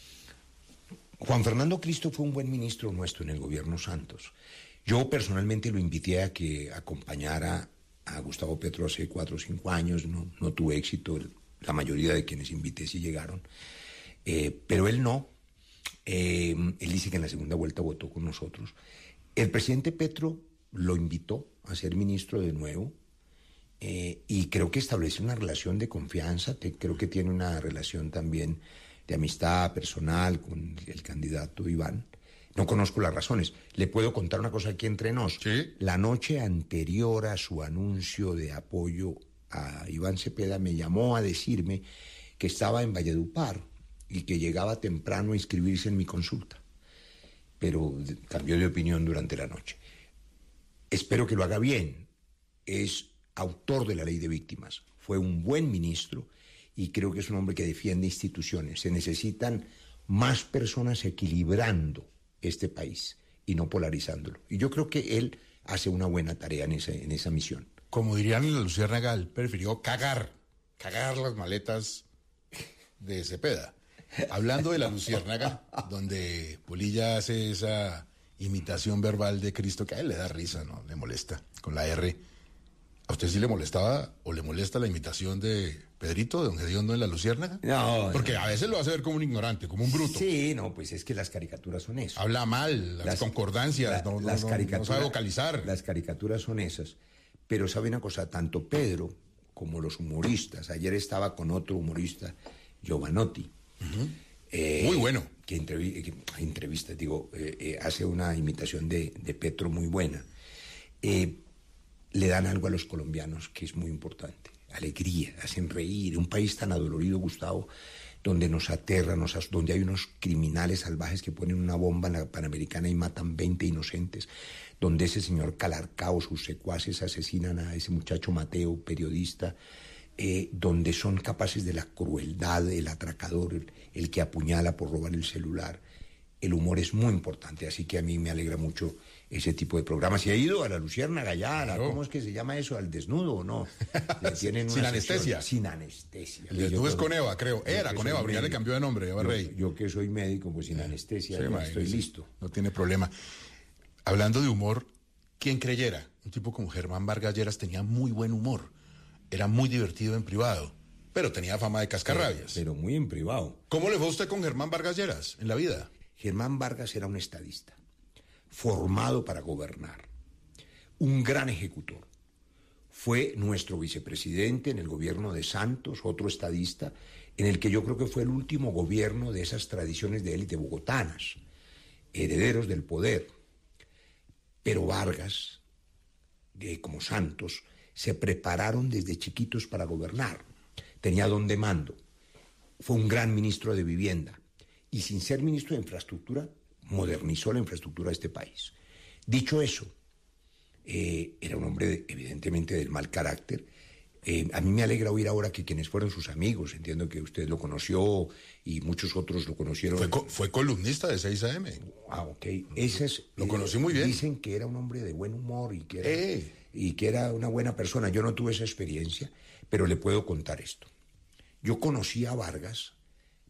Juan Fernando Cristo fue un buen ministro nuestro en el gobierno Santos. Yo personalmente lo invité a que acompañara a Gustavo Petro hace 4 o 5 años. No tuve éxito. La mayoría de quienes invité sí llegaron. Pero él no. Él dice que en la segunda vuelta votó con nosotros. El presidente Petro lo invitó a ser ministro de nuevo. Y creo que establece una relación de confianza. Creo que tiene una relación también de amistad personal con el candidato Iván. No conozco las razones. Le puedo contar una cosa aquí entre nos. ¿Sí? La noche anterior a su anuncio de apoyo a Iván Cepeda me llamó a decirme que estaba en Valledupar y que llegaba temprano a inscribirse en mi consulta. Pero cambió de opinión durante la noche. Espero que lo haga bien. Es autor de la ley de víctimas. Fue un buen ministro y creo que es un hombre que defiende instituciones. Se necesitan más personas equilibrando este país y no polarizándolo. Y yo creo que él hace una buena tarea en esa misión. Como dirían en la Luciérnaga, él prefirió cagar las maletas de Cepeda. Hablando de la Luciérnaga, donde Polilla hace esa imitación verbal de Cristo, que a él le da risa, ¿no? Le molesta, con la R. ¿A usted sí le molestaba o le molesta la imitación de Pedrito, de don Gediondo en la Luciérnaga? No. Porque a veces lo hace ver como un ignorante, como un bruto. Sí, no, pues es que las caricaturas son eso. Habla mal, las concordancias, no sabe vocalizar. Las caricaturas son esas. Pero sabe una cosa, tanto Pedro como los humoristas. Ayer estaba con otro humorista, Giovanotti. Muy bueno. Que hace una imitación de Petro muy buena. Le dan algo a los colombianos que es muy importante. Alegría, hacen reír. Un país tan adolorido, Gustavo, donde nos aterra, donde hay unos criminales salvajes que ponen una bomba en la Panamericana y matan 20 inocentes, donde ese señor Calarcao, sus secuaces asesinan a ese muchacho Mateo, periodista, donde son capaces de la crueldad, el atracador, el que apuñala por robar el celular. El humor es muy importante, así que a mí me alegra mucho ese tipo de programas. ¿Y ha ido a la Luciérnaga ya? Claro. ¿Cómo es que se llama eso? ¿Al desnudo o no? Le tienen sin anestesia. Sin anestesia. El desnudo es con Eva, creo. Era con Eva, pero ya le cambió de nombre, Eva Rey. Yo que soy médico, pues sin anestesia, sí, estoy listo. No tiene problema. Hablando de humor, ¿quién creyera? Un tipo como Germán Vargas Lleras tenía muy buen humor. Era muy divertido en privado, pero tenía fama de cascarrabias. Pero muy en privado. ¿Cómo le fue a usted con Germán Vargas Lleras en la vida? Germán Vargas era un estadista, formado para gobernar, un gran ejecutor. Fue nuestro vicepresidente en el gobierno de Santos, otro estadista, en el que yo creo que fue el último gobierno de esas tradiciones de élite bogotanas, herederos del poder. Pero Vargas, como Santos, se prepararon desde chiquitos para gobernar. Tenía don de mando. Fue un gran ministro de vivienda. Y sin ser ministro de infraestructura, modernizó la infraestructura de este país. Dicho eso, era un hombre evidentemente del mal carácter. A mí me alegra oír ahora que quienes fueron sus amigos, entiendo que usted lo conoció y muchos otros lo conocieron. Fue columnista de 6 AM. Ah, ok. Esas, lo conocí muy bien. Dicen que era un hombre de buen humor y que era una buena persona. Yo no tuve esa experiencia, pero le puedo contar esto. Yo conocí a Vargas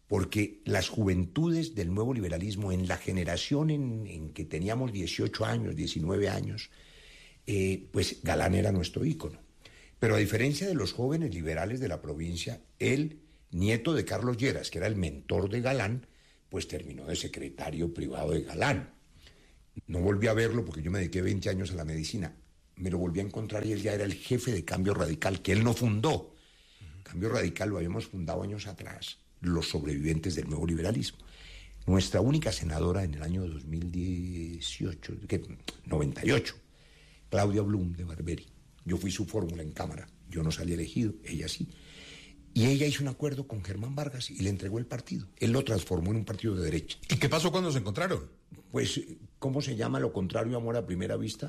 porque las juventudes del nuevo liberalismo, en la generación en que teníamos 18 años, 19 años, pues Galán era nuestro ícono. Pero a diferencia de los jóvenes liberales de la provincia, él, nieto de Carlos Lleras, que era el mentor de Galán, pues terminó de secretario privado de Galán. No volví a verlo porque yo me dediqué 20 años a la medicina. Me lo volví a encontrar y él ya era el jefe de Cambio Radical, que él no fundó. Cambio Radical lo habíamos fundado años atrás, los sobrevivientes del nuevo liberalismo. Nuestra única senadora en el año 98, Claudia Blum de Barberi. Yo fui su fórmula en Cámara, yo no salí elegido, ella sí. Y ella hizo un acuerdo con Germán Vargas y le entregó el partido. Él lo transformó en un partido de derecha. ¿Y qué pasó cuando se encontraron? Pues, ¿cómo se llama lo contrario a amor a primera vista?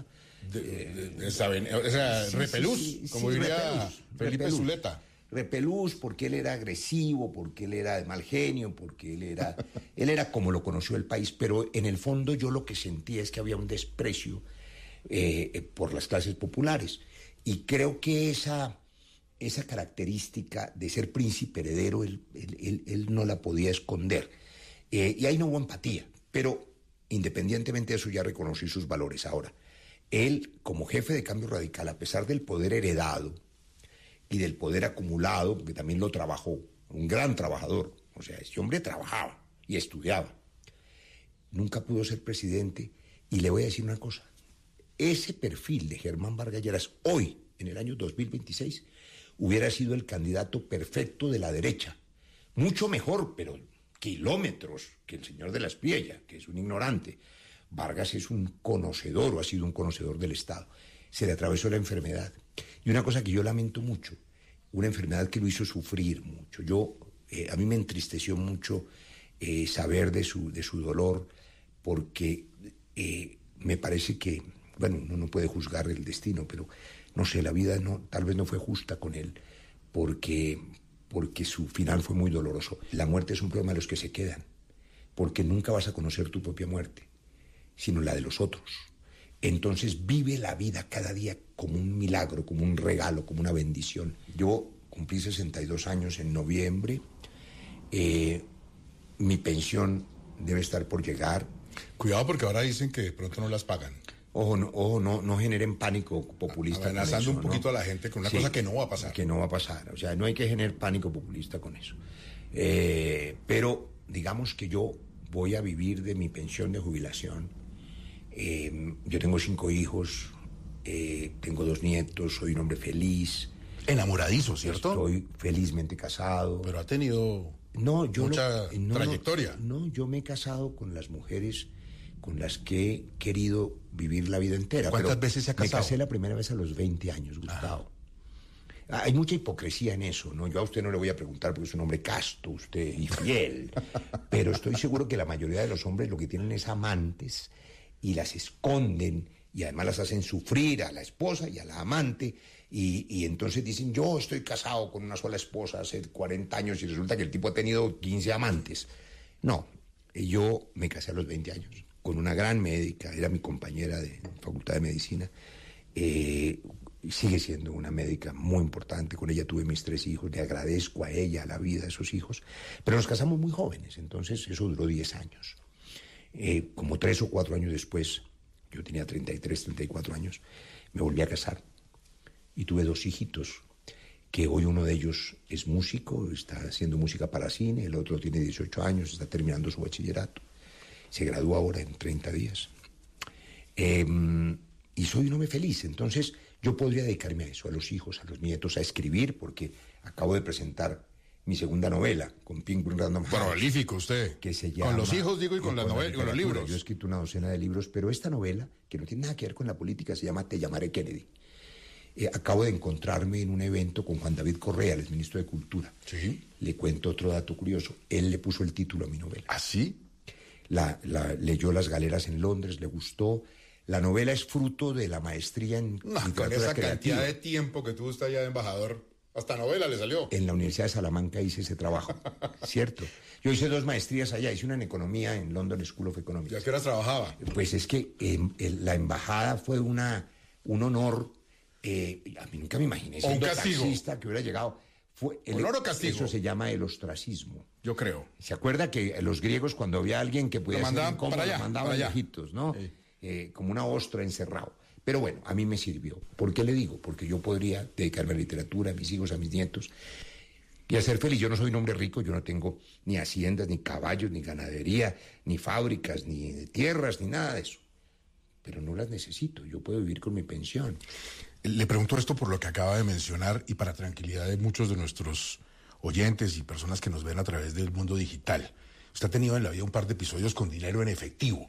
Repelús, como diría Felipe Zuleta. Repelús, porque él era agresivo, porque él era de mal genio, porque él era como lo conoció el país, pero en el fondo yo lo que sentía es que había un desprecio por las clases populares. Y creo que esa característica de ser príncipe heredero, él no la podía esconder. Y ahí no hubo empatía, pero independientemente de eso ya reconocí sus valores. Ahora, él como jefe de Cambio Radical, a pesar del poder heredado y del poder acumulado, porque también lo trabajó, un gran trabajador, o sea, ese hombre trabajaba y estudiaba, nunca pudo ser presidente. Y le voy a decir una cosa, ese perfil de Germán Vargas Lleras hoy, en el año 2026, hubiera sido el candidato perfecto de la derecha, mucho mejor, pero kilómetros, que el señor de la Espriella, que es un ignorante. Vargas es un conocedor, o ha sido un conocedor del Estado. Se le atravesó la enfermedad. Y una cosa que yo lamento mucho, una enfermedad que lo hizo sufrir mucho. A mí me entristeció mucho saber de su dolor, porque me parece que, bueno, uno no puede juzgar el destino, pero no sé, la vida tal vez no fue justa con él, porque su final fue muy doloroso. La muerte es un problema de los que se quedan, porque nunca vas a conocer tu propia muerte, sino la de los otros. Entonces vive la vida cada día como un milagro, como un regalo, como una bendición. Yo cumplí 62 años en noviembre, mi pensión debe estar por llegar. Cuidado porque ahora dicen que de pronto no las pagan. Ojo, no generen pánico populista. Amenazando un poquito a la gente con una cosa que no va a pasar. Que no va a pasar, o sea, no hay que generar pánico populista con eso. Pero digamos que yo voy a vivir de mi pensión de jubilación. Yo tengo 5 hijos, tengo 2 nietos, soy un hombre feliz. Enamoradizo, ¿cierto? Estoy felizmente casado. Pero ha tenido mucha trayectoria. No, yo me he casado con las mujeres con las que he querido vivir la vida entera. ¿Cuántas veces se ha casado? Me casé la primera vez a los 20 años, Gustavo. Hay mucha hipocresía en eso, ¿no? Yo a usted no le voy a preguntar porque es un hombre casto, usted, y fiel. Pero estoy seguro que la mayoría de los hombres lo que tienen es amantes y las esconden y además las hacen sufrir a la esposa y a la amante y entonces dicen, yo estoy casado con una sola esposa hace 40 años y resulta que el tipo ha tenido 15 amantes. No, yo me casé a los 20 años con una gran médica, era mi compañera de Facultad de Medicina, sigue siendo una médica muy importante, con ella tuve mis 3 hijos, le agradezco a ella, a la vida de esos hijos, pero nos casamos muy jóvenes, entonces eso duró 10 años. Como 3 o 4 años después, yo tenía 33, 34 años, me volví a casar y tuve 2 hijitos, que hoy uno de ellos es músico, está haciendo música para cine, el otro tiene 18 años, está terminando su bachillerato. Se gradúa ahora en 30 días. Y soy un hombre feliz. Entonces, yo podría dedicarme a eso, a los hijos, a los nietos, a escribir, porque acabo de presentar mi segunda novela con Penguin Random House. Prolífico usted. Que se llama, con los hijos, digo, y con las novelas, con los libros. Yo he escrito una docena de libros, pero esta novela, que no tiene nada que ver con la política, se llama Te llamaré Kennedy. Acabo de encontrarme en un evento con Juan David Correa, el ministro de Cultura. Sí. Le cuento otro dato curioso. Él le puso el título a mi novela. ¿Ah, sí? Leyó Las Galeras en Londres, le gustó. La novela es fruto de la maestría en literatura con esa creativa. cantidad de tiempo que tuvo usted allá de embajador, hasta novela le salió. En la Universidad de Salamanca hice ese trabajo, ¿cierto? Yo hice 2 maestrías allá, hice una en economía en London School of Economics. ¿Y a qué horas trabajaba? Pues es que la embajada fue un honor. A mí nunca me imaginé siendo taxista que hubiera llegado. ¿Honor o castigo? Eso se llama el ostracismo. Yo creo. ¿Se acuerda que los griegos, cuando había alguien que podía ser incómodo, lo mandaban lejitos, ¿no? Sí. Como una ostra encerrado. Pero bueno, a mí me sirvió. ¿Por qué le digo? Porque yo podría dedicarme a la literatura, a mis hijos, a mis nietos, y a ser feliz. Yo no soy un hombre rico, yo no tengo ni haciendas, ni caballos, ni ganadería, ni fábricas, ni tierras, ni nada de eso. Pero no las necesito, yo puedo vivir con mi pensión. Le pregunto esto por lo que acaba de mencionar y para tranquilidad de muchos de nuestros oyentes y personas que nos ven a través del mundo digital. Usted ha tenido en la vida un par de episodios con dinero en efectivo.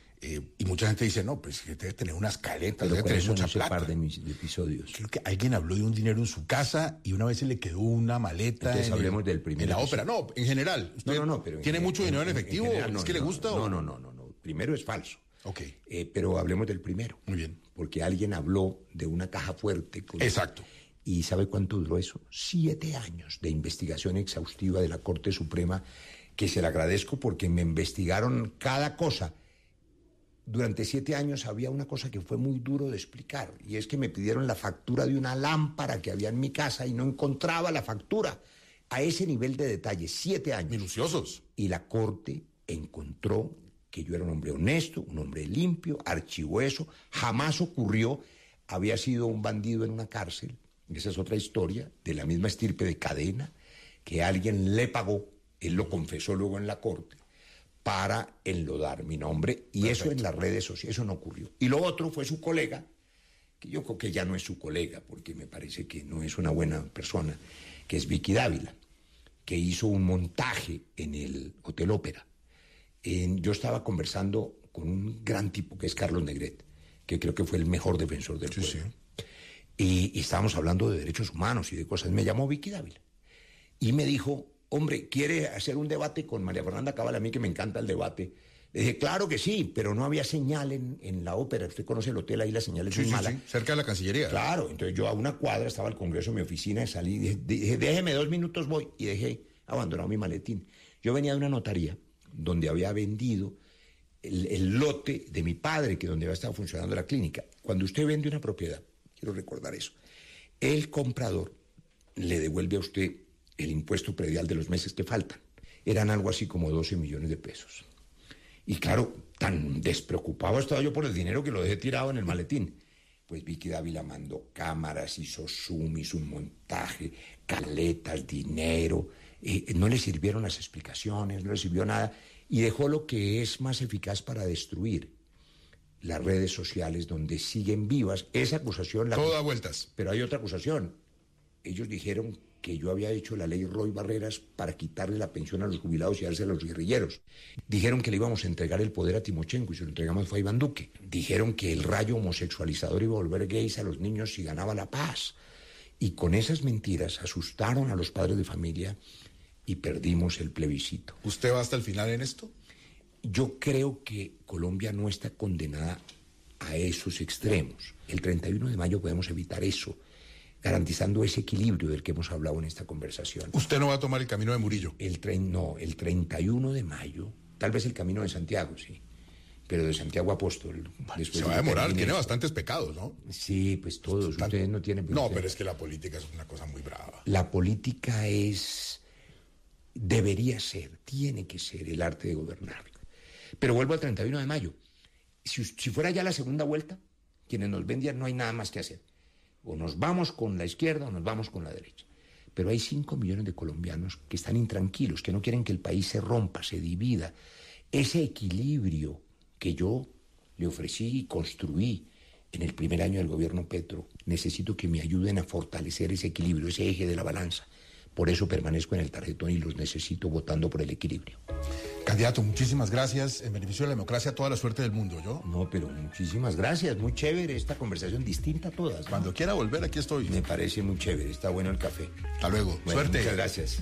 Y mucha gente dice, no, pues que debe tener unas caletas, debe tener mucha plata. Par de episodios. Creo que alguien habló de un dinero en su casa y una vez se le quedó una maleta. Entonces hablemos del primer en la ópera. No, en general. ¿Usted pero ¿tiene mucho dinero en efectivo? ¿Es que le gusta? No. Primero es falso. Ok. Pero hablemos del primero. Muy bien. Porque alguien habló de una caja fuerte. Exacto. ¿Y sabe cuánto duró eso? 7 años de investigación exhaustiva de la Corte Suprema, que se le agradezco porque me investigaron cada cosa. Durante 7 años había una cosa que fue muy duro de explicar, y es que me pidieron la factura de una lámpara que había en mi casa y no encontraba la factura. A ese nivel de detalle, 7 años. Minuciosos. Y la Corte encontró que yo era un hombre honesto, un hombre limpio, archivó eso, jamás ocurrió, había sido un bandido en una cárcel, esa es otra historia, de la misma estirpe de Cadena, que alguien le pagó, él lo confesó luego en la Corte, para enlodar mi nombre, y Perfecto. Eso en las redes sociales, eso no ocurrió. Y lo otro fue su colega, que yo creo que ya no es su colega, porque me parece que no es una buena persona, que es Vicky Dávila, que hizo un montaje en el Hotel Ópera. Yo estaba conversando con un gran tipo, que es Carlos Negret, que creo que fue el mejor defensor del pueblo. Sí. Y estábamos hablando de derechos humanos y de cosas. Me llamó Vicky Dávila y me dijo, hombre, ¿quiere hacer un debate con María Fernanda Cabal? A mí que me encanta el debate. Le dije, claro que sí, pero no había señal en la ópera. Usted conoce el hotel, ahí la señal es muy mala. Sí, cerca de la Cancillería. Claro, entonces yo a una cuadra estaba el Congreso en mi oficina, salí, dije, déjeme 2 minutos, voy. Y dejé abandonado mi maletín. Yo venía de una notaría donde había vendido el lote de mi padre, que donde había estado funcionando la clínica. Cuando usted vende una propiedad, quiero recordar eso, el comprador le devuelve a usted el impuesto predial de los meses que faltan. Eran algo así como 12 millones de pesos. Y claro, tan despreocupado estaba yo por el dinero que lo dejé tirado en el maletín. Pues Vicky Dávila mandó cámaras, hizo zoom, hizo un montaje, caletas, dinero. No le sirvieron las explicaciones, no le sirvió nada. Y dejó lo que es más eficaz para destruir: las redes sociales, donde siguen vivas. Esa acusación... Todo da vueltas. Pero hay otra acusación. Ellos dijeron que yo había hecho la ley Roy Barreras para quitarle la pensión a los jubilados y dársela a los guerrilleros. Dijeron que le íbamos a entregar el poder a Timochenko y se lo entregamos fue a Iván Duque. Dijeron que el rayo homosexualizador iba a volver gays a los niños si ganaba la paz. Y con esas mentiras asustaron a los padres de familia y perdimos el plebiscito. ¿Usted va hasta el final en esto? Yo creo que Colombia no está condenada a esos extremos. El 31 de mayo podemos evitar eso, garantizando ese equilibrio del que hemos hablado en esta conversación. ¿Usted no va a tomar el camino de Murillo? El 31 de mayo, tal vez el camino de Santiago, sí, pero de Santiago Apóstol. Se va a demorar, tiene bastantes pecados, ¿no? Sí, pues todos, ustedes no tienen... No, pero es que la política es una cosa muy brava. La política debería ser, tiene que ser el arte de gobernar. Pero vuelvo al 31 de mayo. Si fuera ya la segunda vuelta, quienes nos vendían no hay nada más que hacer. O nos vamos con la izquierda o nos vamos con la derecha. Pero hay 5 millones de colombianos que están intranquilos, que no quieren que el país se rompa, se divida. Ese equilibrio que yo le ofrecí y construí en el primer año del gobierno Petro, necesito que me ayuden a fortalecer ese equilibrio, ese eje de la balanza. Por eso permanezco en el tarjetón y los necesito votando por el equilibrio. Candidato, muchísimas gracias. En beneficio de la democracia, toda la suerte del mundo, ¿yo? No, pero muchísimas gracias. Muy chévere esta conversación, distinta a todas, ¿no? Cuando quiera volver, aquí estoy. Me parece muy chévere. Está bueno el café. Hasta luego. Bueno, suerte. Muchas gracias.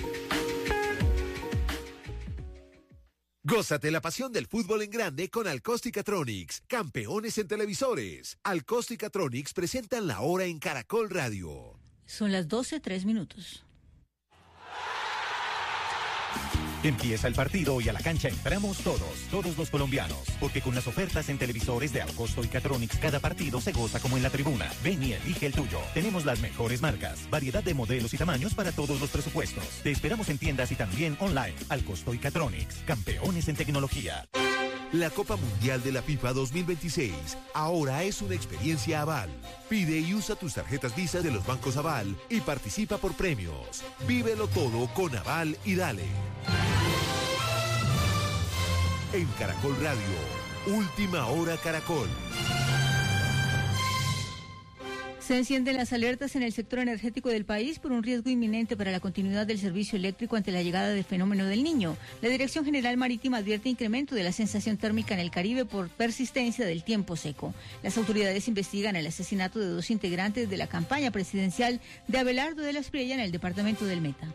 Gózate la pasión del fútbol en grande con Alcosticatronics, campeones en televisores. Alcosticatronics presentan la hora en Caracol Radio. Son las 12:03. Empieza el partido y a la cancha entramos todos los colombianos. Porque con las ofertas en televisores de Alcosto y Catronics, cada partido se goza como en la tribuna. Ven y elige el tuyo. Tenemos las mejores marcas, variedad de modelos y tamaños para todos los presupuestos. Te esperamos en tiendas y también online. Alcosto y Catronics, campeones en tecnología. La Copa Mundial de la FIFA 2026 ahora es una experiencia Aval. Pide y usa tus tarjetas Visa de los bancos Aval y participa por premios. Vívelo todo con Aval y dale. En Caracol Radio, Última Hora Caracol. Se encienden las alertas en el sector energético del país por un riesgo inminente para la continuidad del servicio eléctrico ante la llegada del fenómeno del Niño. La Dirección General Marítima advierte incremento de la sensación térmica en el Caribe por persistencia del tiempo seco. Las autoridades investigan el asesinato de 2 integrantes de la campaña presidencial de Abelardo de la Espriella en el departamento del Meta.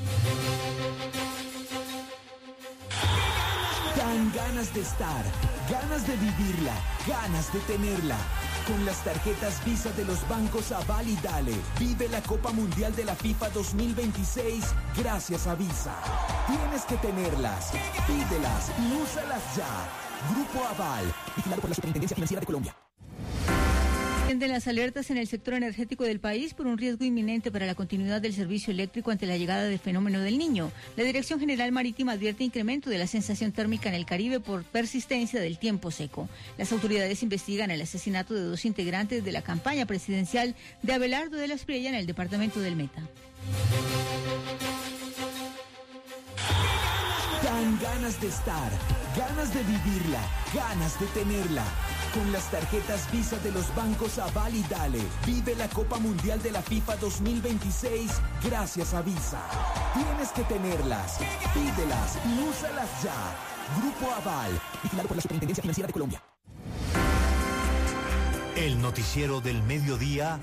Dan ganas de estar, ganas de vivirla, ganas de tenerla. Con las tarjetas Visa de los bancos Aval y Dale, vive la Copa Mundial de la FIFA 2026 gracias a Visa. Tienes que tenerlas, pídelas y úsalas ya. Grupo Aval, vigilado por la Superintendencia Financiera de Colombia. Encienden las alertas en el sector energético del país por un riesgo inminente para la continuidad del servicio eléctrico ante la llegada del fenómeno del Niño. La Dirección General Marítima advierte incremento de la sensación térmica en el Caribe por persistencia del tiempo seco. Las autoridades investigan el asesinato de 2 integrantes de la campaña presidencial de Abelardo de la Espriella en el departamento del Meta. Dan ganas de estar, ganas de vivirla, ganas de tenerla. Con las tarjetas Visa de los bancos Aval y Dale, vive la Copa Mundial de la FIFA 2026 gracias a Visa. Tienes que tenerlas, pídelas y úsalas ya. Grupo Aval, vigilado por la Superintendencia Financiera de Colombia. El noticiero del mediodía